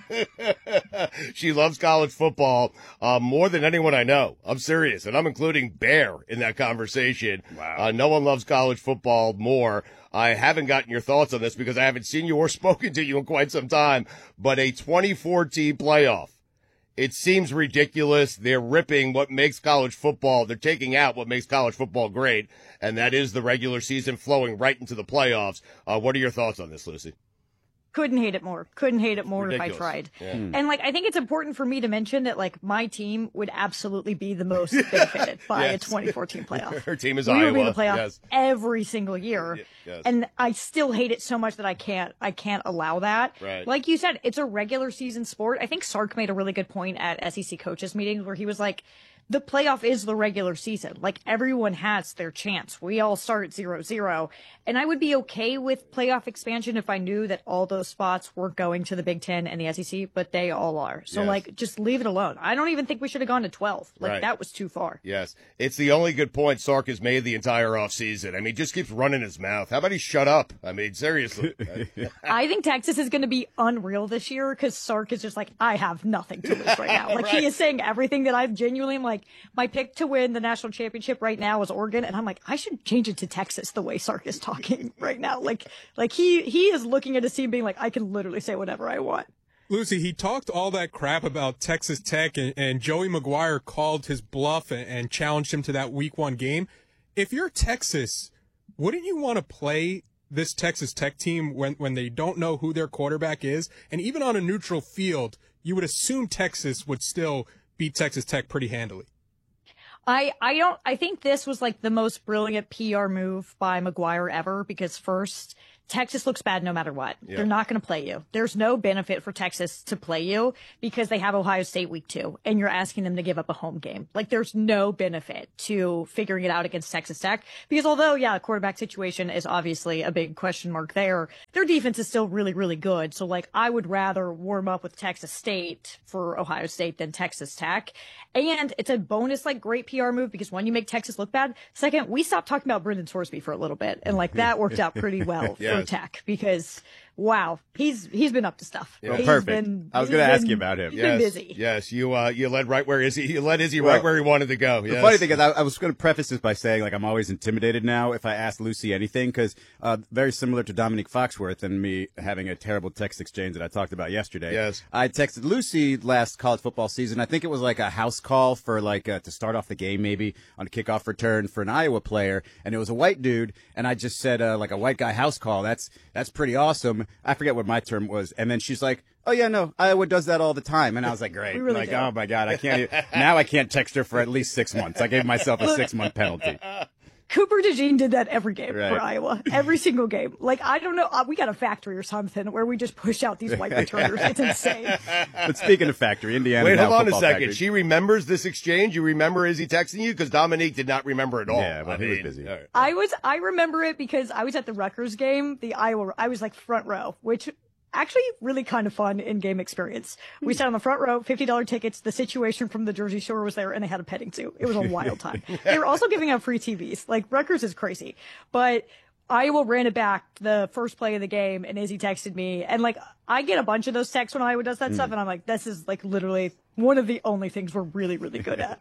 She loves college football uh, more than anyone I know. I'm serious, and I'm including Bear in that conversation. Wow. Uh, no one loves college football more. I haven't gotten your thoughts on this because I haven't seen you or spoken to you in quite some time, but a twenty-four team playoff. It seems ridiculous. They're ripping what makes college football. They're taking out what makes college football great, and that is the regular season flowing right into the playoffs. Uh, what are your thoughts on this, Lucy? Couldn't hate it more. Couldn't hate it more Ridiculous. if I tried. Yeah. And, like, I think it's important for me to mention that, like, my team would absolutely be the most benefited by Yes. a twenty-four team playoff. Her team is we Iowa. would be in the playoff Yes. every single year. Yes. And I still hate it so much that I can't, I can't allow that. Right. Like you said, it's a regular season sport. I think Sark made a really good point at S E C coaches meetings where he was like, the playoff is the regular season. Like, everyone has their chance. We all start at zero zero. And I would be okay with playoff expansion if I knew that all those spots were going to the Big Ten and the S E C, but they all are. So, Yes. like, just leave it alone. I don't even think we should have gone to twelve. Like, Right. that was too far. Yes. It's the only good point Sark has made the entire offseason. I mean, just keeps running his mouth. How about he shut up? I mean, seriously. I think Texas is going to be unreal this year because Sark is just like, I have nothing to lose right now. Like, Right. he is saying everything that I genuinely am like, my pick to win the national championship right now is Oregon. And I'm like, I should change it to Texas the way Sark is talking right now. Like, like he, he is looking at his team being like, I can literally say whatever I want. Lucy, he talked all that crap about Texas Tech, and, and Joey McGuire called his bluff and, and challenged him to that week one game. If you're Texas, wouldn't you want to play this Texas Tech team when, when they don't know who their quarterback is? And even on a neutral field, you would assume Texas would still beat Texas Tech pretty handily. I, I don't, I think this was like the most brilliant P R move by McGuire ever because first, Texas looks bad no matter what. Yeah. They're not going to play you. There's no benefit for Texas to play you because they have Ohio State week two and you're asking them to give up a home game. Like there's no benefit to figuring it out against Texas Tech because although, yeah, the quarterback situation is obviously a big question mark there, their defense is still really, really good. So like I would rather warm up with Texas State for Ohio State than Texas Tech. And it's a bonus, like great P R move because one, you make Texas look bad. Second, we stopped talking about Brendan Sorsby for a little bit and like that worked out pretty well. Yeah. For Tech because wow, he's he's been up to stuff. Oh, He's perfect. been- I was he's going to ask been- you about him. He's yes. been busy. Yes. You, uh, you led right where Izzy, you led Izzy Well, right where he wanted to go. The Yes. funny thing is, I, I was going to preface this by saying, like, I'm always intimidated now if I ask Lucy anything, because uh, very similar to Dominique Foxworth and me having a terrible text exchange that I talked about yesterday. Yes. I texted Lucy last college football season. I think it was like a house call for like uh, to start off the game, maybe on a kickoff return for an Iowa player, and it was a white dude, and I just said uh, like a white guy house call. That's that's pretty awesome. I forget what my term was, and then she's like, oh yeah, no, Iowa does that all the time. And I was like, great. We really like, do. oh my God, I can't, even, now I can't text her for at least six months. I gave myself a six month penalty. Cooper DeJean did that every game Right. for Iowa, every single game. Like I don't know, uh, we got a factory or something where we just push out these white returners. It's insane. But speaking of factory, Indiana. Wait, now hold on a football second. factory. She remembers this exchange? You remember Izzy texting you? Because Dominique did not remember at all. Yeah, well, I he was mean, busy. all right. I was, I remember it because I was at the Rutgers game, the Iowa, I was like front row, which actually really kind of fun in-game experience. We sat on the front row, fifty dollars tickets. The Situation from the Jersey Shore was there and they had a petting zoo. It was a wild time. They were also giving out free T Vs. Like Rutgers is crazy, but Iowa ran it back the first play of the game and Izzy texted me and like I get a bunch of those texts when Iowa does that stuff and I'm like, this is like literally one of the only things we're really, really good at.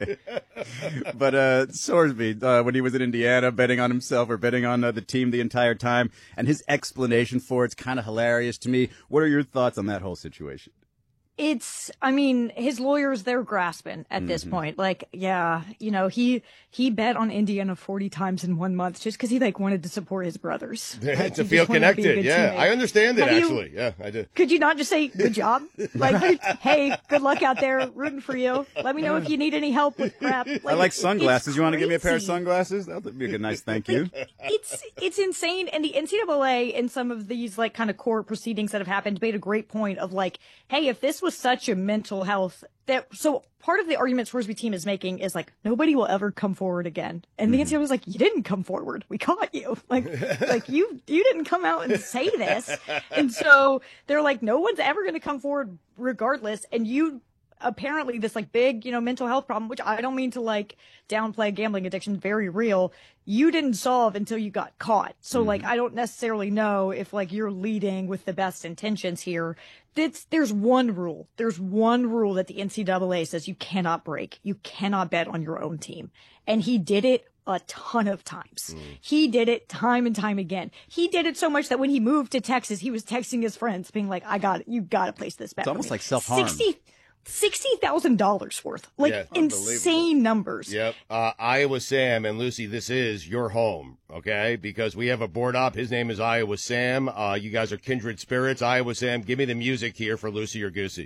But uh, Sorsby, uh, when he was in Indiana, betting on himself or betting on uh, the team the entire time, and his explanation for it's kind of hilarious to me. What are your thoughts on that whole situation? It's, I mean, his lawyers, they're grasping at this Mhm. point. Like, yeah, you know, he, he bet on Indiana forty times in one month just because he like wanted to support his brothers. Like, to he feel just wanted to be a connected. good Yeah. teammate. I understand it, Have you- actually. Yeah, I do. Could you not just say, good job? Like, hey, good luck out there, rooting for you. Let me know if you need any help with crap. Like, I like it's- sunglasses. it's You want to give me a pair of crazy. sunglasses? That would be a good, nice thank you. It's it's insane, and the N C double A in some of these like kind of court proceedings that have happened made a great point of like, hey, if this was such a mental health that so part of the argument Sorsby team is making is like nobody will ever come forward again, and the N C double A was like, you didn't come forward, we caught you, like like you you didn't come out and say this, and so they're like, no one's ever going to come forward regardless, and you. Apparently this like big, you know, mental health problem, which I don't mean to like downplay gambling addiction, very real. You didn't solve until you got caught. So mm-hmm. like, I don't necessarily know if like you're leading with the best intentions here. It's, there's one rule. There's one rule that the N C double A says you cannot break. You cannot bet on your own team. And he did it a ton of times. Mm. He did it time and time again. He did it so much that when he moved to Texas, he was texting his friends being like, I got it. You got to place this bet. It's almost like self-harm. sixty Sixty thousand dollars worth, like Yeah, insane numbers. Yep. Uh, Iowa Sam and Lucy, this is your home, okay? Because we have a board up. His name is Iowa Sam. Uh, you guys are kindred spirits. Iowa Sam, give me the music here for Lucy or Goosey.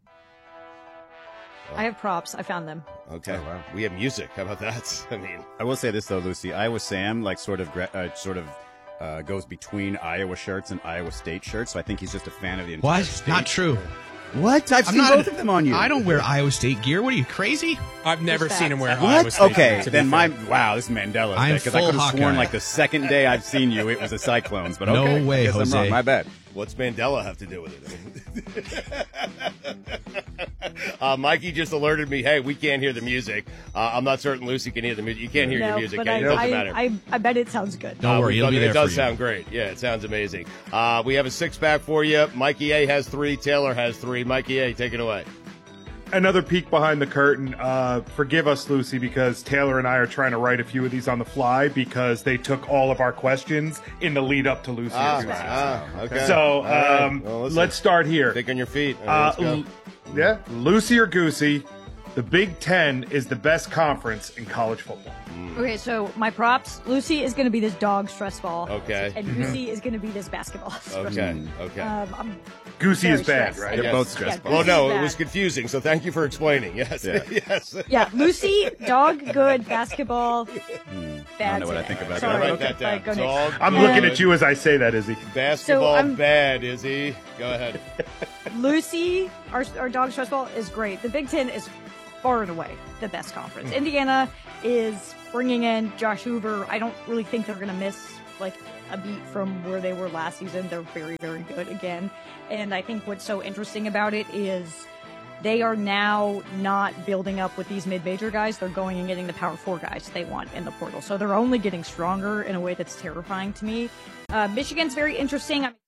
I have props. I found them. Okay. Oh, wow. We have music. How about that? I mean, I will say this though, Lucy. Iowa Sam, like, sort of, uh, sort of. Uh, goes between Iowa shirts and Iowa State shirts, so I think he's just a fan of the entire What? state. Not true. What? I've I'm seen not both a- of them on you. I don't wear Iowa State gear. What are you, crazy? I've never seen him wear What? Iowa State Okay, gear, to be then fair. my wow, this is Mandela I'm because I full could have sworn Hawkeye. like the second day I've seen you, it was a Cyclones. But No okay, way, I guess Jose. I'm wrong. My bad. What's Mandela have to do with it? uh, Mikey just alerted me, hey, we can't hear the music. Uh, I'm not certain Lucy can hear the music. You can't hear no, your music. but It I, doesn't I, matter. I, I bet it sounds good. Don't Uh, worry, we- it'll be there It does for you. sound great. Yeah, it sounds amazing. Uh, we have a six-pack for you. Mikey A has three. Taylor has three. Mikey A, take it away. Another peek behind the curtain. Uh, forgive us, Lucy, because Taylor and I are trying to write a few of these on the fly because they took all of our questions in the lead up to Lucy's Ah, questions. ah, okay. So All right. um, Well, listen. let's start here. Think on your feet. All Uh, right, let's go. L- yeah, Lucy or Goosey, the Big Ten is the best conference in college football. Okay, so my props. Lucy is going to be this dog stress ball. Okay. And Goosey is going to be this basketball stress Okay, ball. okay. Um, I'm Goosey very is bad, stressed. right? Yes. both stressful. Yeah, Well, no, Goosey's it was bad. confusing, so thank you for explaining. Yes, Yeah. yes. Yeah, Lucy, dog, good, basketball, bad. I don't know what I think about Sorry, that. Write okay, that down. like, go next. Dog, I'm good. looking at you as I say that, Izzy. Basketball So, I'm- bad, Izzy. Go ahead. Lucy, our, our dog stress ball is great. The Big Ten is far and away the best conference. Indiana is bringing in Josh Hoover. I don't really think they're going to miss like a beat from where they were last season. They're very, very good again. And I think what's so interesting about it is they are now not building up with these mid-major guys. They're going and getting the power four guys they want in the portal. So they're only getting stronger in a way that's terrifying to me. Uh, Michigan's very interesting. I'm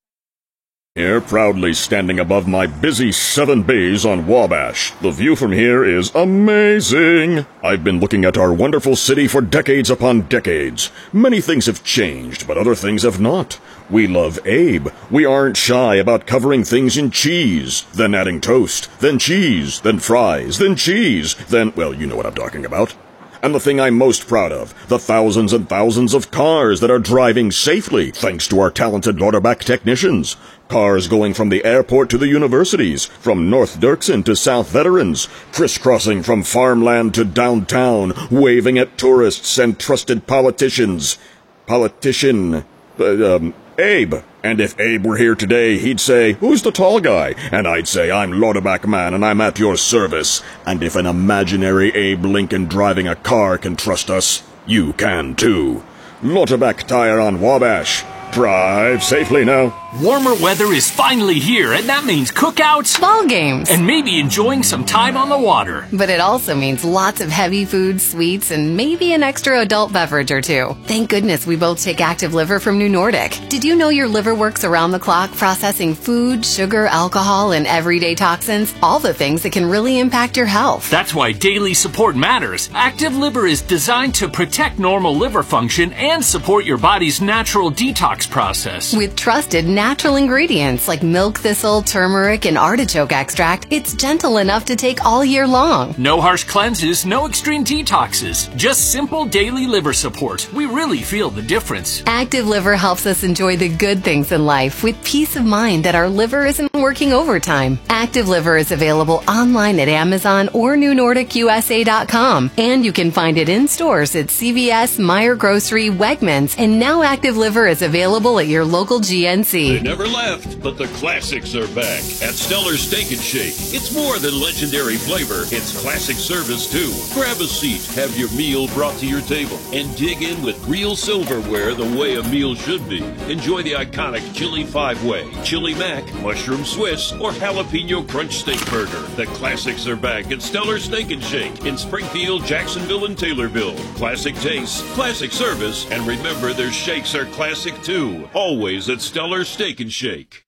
Here, proudly standing above my busy seven bays on Wabash. The view from here is amazing. I've been looking at our wonderful city for decades upon decades. Many things have changed, but other things have not. We love Abe. We aren't shy about covering things in cheese, then adding toast, then cheese, then fries, then cheese, then, well, you know what I'm talking about. And the thing I'm most proud of, the thousands and thousands of cars that are driving safely thanks to our talented Lauterbach technicians. Cars going from the airport to the universities, from North Dirksen to South Veterans, crisscrossing from farmland to downtown, waving at tourists and trusted politicians. Politician, uh, um, Abe. And if Abe were here today, he'd say, "Who's the tall guy?" And I'd say, "I'm Lauterbach Man, and I'm at your service." And if an imaginary Abe Lincoln driving a car can trust us, you can too. Lauterbach Tire on Wabash. Drive safely now. Warmer weather is finally here, and that means cookouts, ball games, and maybe enjoying some time on the water. But it also means lots of heavy food, sweets, and maybe an extra adult beverage or two. Thank goodness we both take Active Liver from New Nordic. Did you know your liver works around the clock processing food, sugar, alcohol, and everyday toxins? All the things that can really impact your health. That's why daily support matters. Active Liver is designed to protect normal liver function and support your body's natural detox process. With trusted natural ingredients like milk thistle, turmeric, and artichoke extract, it's gentle enough to take all year long. No harsh cleanses, no extreme detoxes. Just simple daily liver support. We really feel the difference. Active Liver helps us enjoy the good things in life with peace of mind that our liver isn't working overtime. Active Liver is available online at Amazon or new nordic u s a dot com, and you can find it in stores at C V S, Meijer Grocery, Wegmans, and now Active Liver is available at your local G N C. They never left, but the classics are back at Stellar Steak and Shake. It's more than legendary flavor, it's classic service too. Grab a seat, have your meal brought to your table, and dig in with real silverware the way a meal should be. Enjoy the iconic Chili Five-Way, Chili Mac, Mushroom Swiss, or Jalapeno Crunch Steak Burger. The classics are back at Stellar Steak and Shake in Springfield, Jacksonville, and Taylorville. Classic taste, classic service, and remember their shakes are classic too. Always at Stellar Steak and Shake.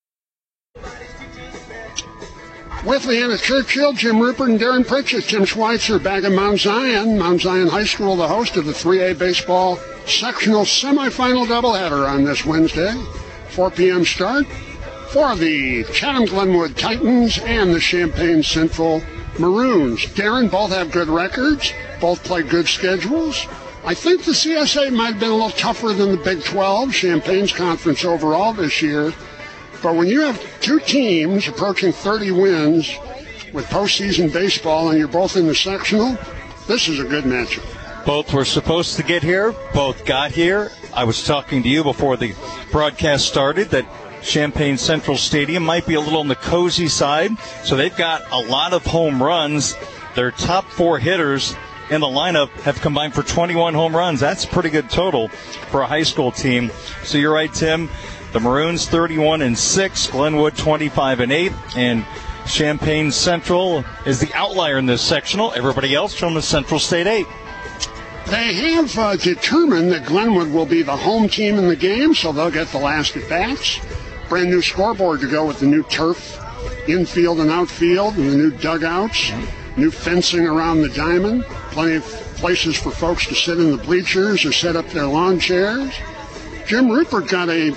With Leanna Churchill, Jim Rupert, and Darren Pritchett, Tim Schweitzer back at Mount Zion. Mount Zion High School, the host of the three A baseball sectional semifinal doubleheader on this Wednesday. four p.m. start for the Chatham-Glenwood Titans and the Champaign Central Maroons. Darren, both have good records, both play good schedules. I think the C S A might have been a little tougher than the Big twelve, Champaign's conference overall this year. But when you have two teams approaching thirty wins with postseason baseball and you're both in the sectional, this is a good matchup. Both were supposed to get here. Both got here. I was talking to you before the broadcast started that Champaign Central Stadium might be a little on the cozy side. So they've got a lot of home runs. Their top four hitters in the lineup have combined for twenty-one home runs. That's a pretty good total for a high school team. So you're right, Tim. The Maroons thirty-one and six, Glenwood twenty-five and eight, and Champaign Central is the outlier in this sectional. Everybody else from the Central State eight. They have uh, determined that Glenwood will be the home team in the game, so they'll get the last at-bats. Brand new scoreboard to go with the new turf, infield and outfield, and the new dugouts, new fencing around the diamond, plenty of places for folks to sit in the bleachers or set up their lawn chairs. Jim Rupert got a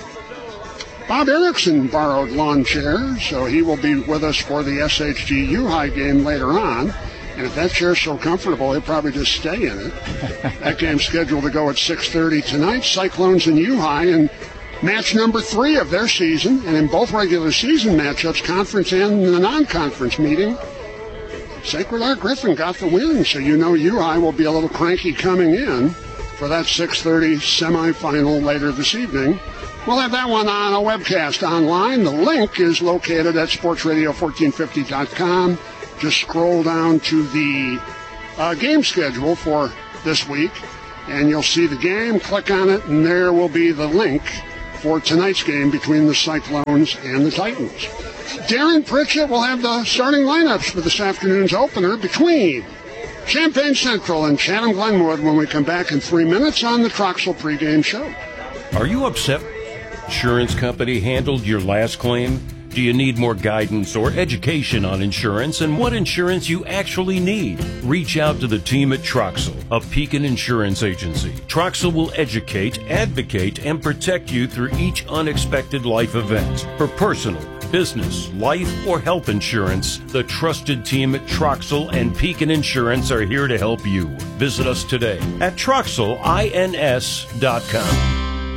Bob Erickson borrowed lawn chair, so he will be with us for the S H G U-High game later on. And if that chair's so comfortable, he'll probably just stay in it. That game's scheduled to go at six thirty tonight. Cyclones and U-High in match number three of their season. And in both regular season matchups, conference and the non-conference meeting, Sacred Heart Griffin got the win. So you know U-High will be a little cranky coming in for that six thirty semifinal later this evening. We'll have that one on a webcast online. The link is located at sports radio fourteen fifty dot com. Just scroll down to the uh, game schedule for this week, and you'll see the game. Click on it, and there will be the link for tonight's game between the Cyclones and the Titans. Darren Pritchett will have the starting lineups for this afternoon's opener between Champaign Central and Chatham Glenwood when we come back in three minutes on the Troxel pregame show. Are you upset insurance company handled your last claim? Do you need more guidance or education on insurance and what insurance you actually need? Reach out to the team at Troxel, a Pekin insurance agency. Troxel will educate, advocate, and protect you through each unexpected life event. For personal, business, life, or health insurance, the trusted team at Troxel and Pekin Insurance are here to help you. Visit us today at Troxel Ins dot com.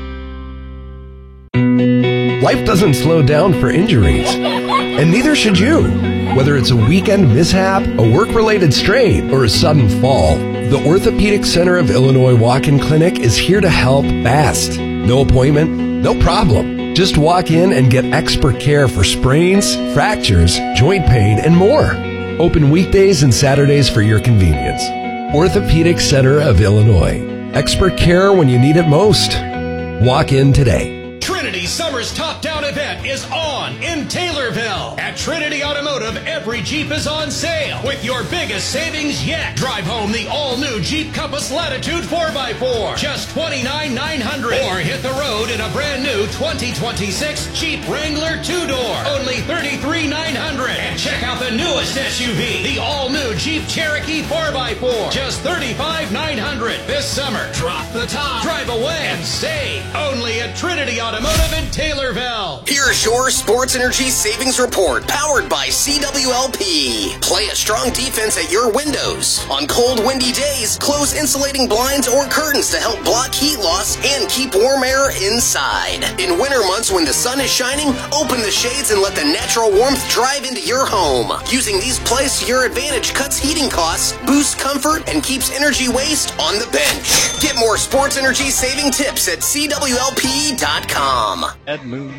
Life doesn't slow down for injuries, and neither should you. Whether it's a weekend mishap, a work-related strain, or a sudden fall, the Orthopedic Center of Illinois Walk-In Clinic is here to help fast. No appointment, no problem. Just walk in and get expert care for sprains, fractures, joint pain, and more. Open weekdays and Saturdays for your convenience. Orthopedic Center of Illinois. Expert care when you need it most. Walk in today. Trinity Summer's Top Down event is on in Taylorville. At Trinity Automotive, every Jeep is on sale with your biggest savings yet. Drive home the all-new Jeep Compass Latitude four by four, just twenty-nine thousand nine hundred dollars. Or hit the road in a brand new twenty twenty-six Jeep Wrangler two-door, only thirty-three thousand nine hundred dollars. And check out the newest S U V, the all-new Jeep Cherokee four by four, just thirty-five thousand nine hundred dollars. This summer, drop the top, drive away, and save. Only at Trinity Automotive. Automotive in Taylorville. Here's your Sports Energy Savings Report, powered by C W L P. Play a strong defense at your windows. On cold, windy days, close insulating blinds or curtains to help block heat loss and keep warm air inside. In winter months when the sun is shining, open the shades and let the natural warmth drive into your home. Using these plays to your advantage cuts heating costs, boosts comfort, and keeps energy waste on the bench. Get more sports energy saving tips at C W L P dot com. Ed Moon.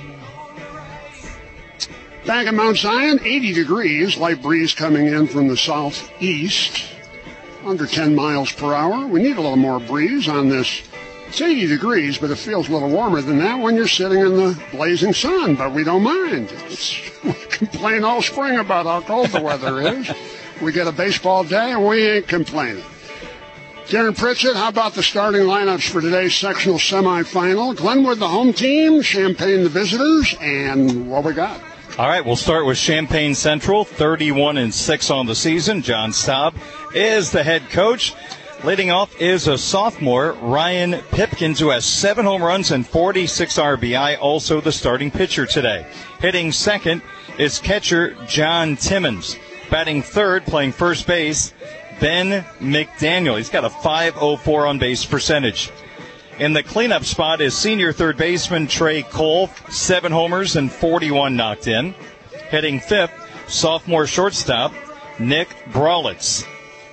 Back at Mount Zion, eighty degrees, light breeze coming in from the southeast, under ten miles per hour. We need a little more breeze on this. It's eighty degrees, but it feels a little warmer than that when you're sitting in the blazing sun, but we don't mind. It's, we complain all spring about how cold the weather is. We get a baseball day, and we ain't complaining. Darren Pritchett, how about the starting lineups for today's sectional semifinal? Glenwood, the home team, Champaign, the visitors, and what we got? All right, we'll start with Champaign Central, thirty-one and six on the season. John Staub is the head coach. Leading off is a sophomore, Ryan Pipkins, who has seven home runs and forty-six R B I, also the starting pitcher today. Hitting second is catcher John Timmons. Batting third, playing first base, Ben McDaniel. He's got a five oh four on-base percentage. In the cleanup spot is senior third baseman Trey Cole, seven homers and forty-one knocked in. Hitting fifth, sophomore shortstop Nick Brawlitz.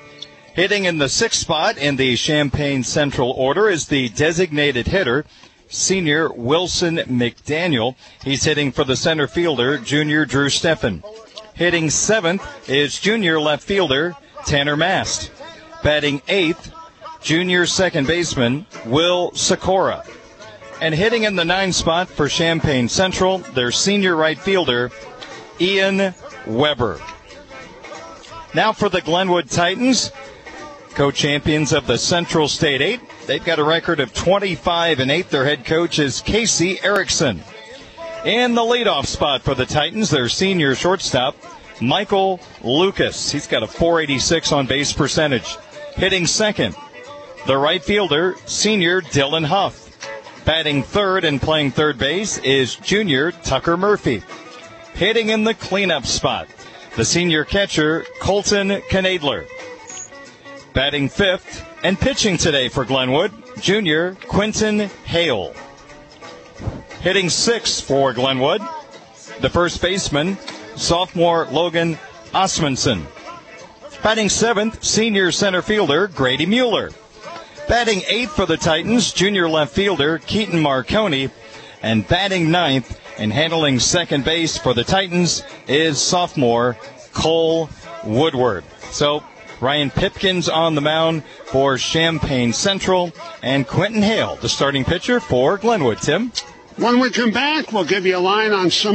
Hitting in the sixth spot in the Champaign Central order is the designated hitter, senior Wilson McDaniel. He's hitting for the center fielder, junior Drew Steffen. Hitting seventh is junior left fielder Tanner Mast. Batting eighth, junior second baseman Will Sikora. And hitting in the ninth spot for Champaign Central, their senior right fielder Ian Weber. Now for the Glenwood Titans, co-champions of the Central State eight. They've got a record of twenty-five and eight. Their head coach is Casey Erickson. In the leadoff spot for the Titans, their senior shortstop, Michael Lucas. He's got a four eighty-six on base percentage. Hitting second, the right fielder, senior Dylan Huff. Batting third and playing third base is junior Tucker Murphy. Hitting in the cleanup spot, the senior catcher, Colton Knadler. Batting fifth and pitching today for Glenwood, junior Quentin Hale. Hitting sixth for Glenwood, the first baseman, sophomore Logan Osmundson. Batting seventh, senior center fielder Grady Mueller. Batting eighth for the Titans, junior left fielder Keaton Marconi. And batting ninth and handling second base for the Titans is sophomore Cole Woodward. So Ryan Pipkins on the mound for Champaign Central, and Quentin Hale, the starting pitcher for Glenwood. Tim? When we come back, we'll give you a line on some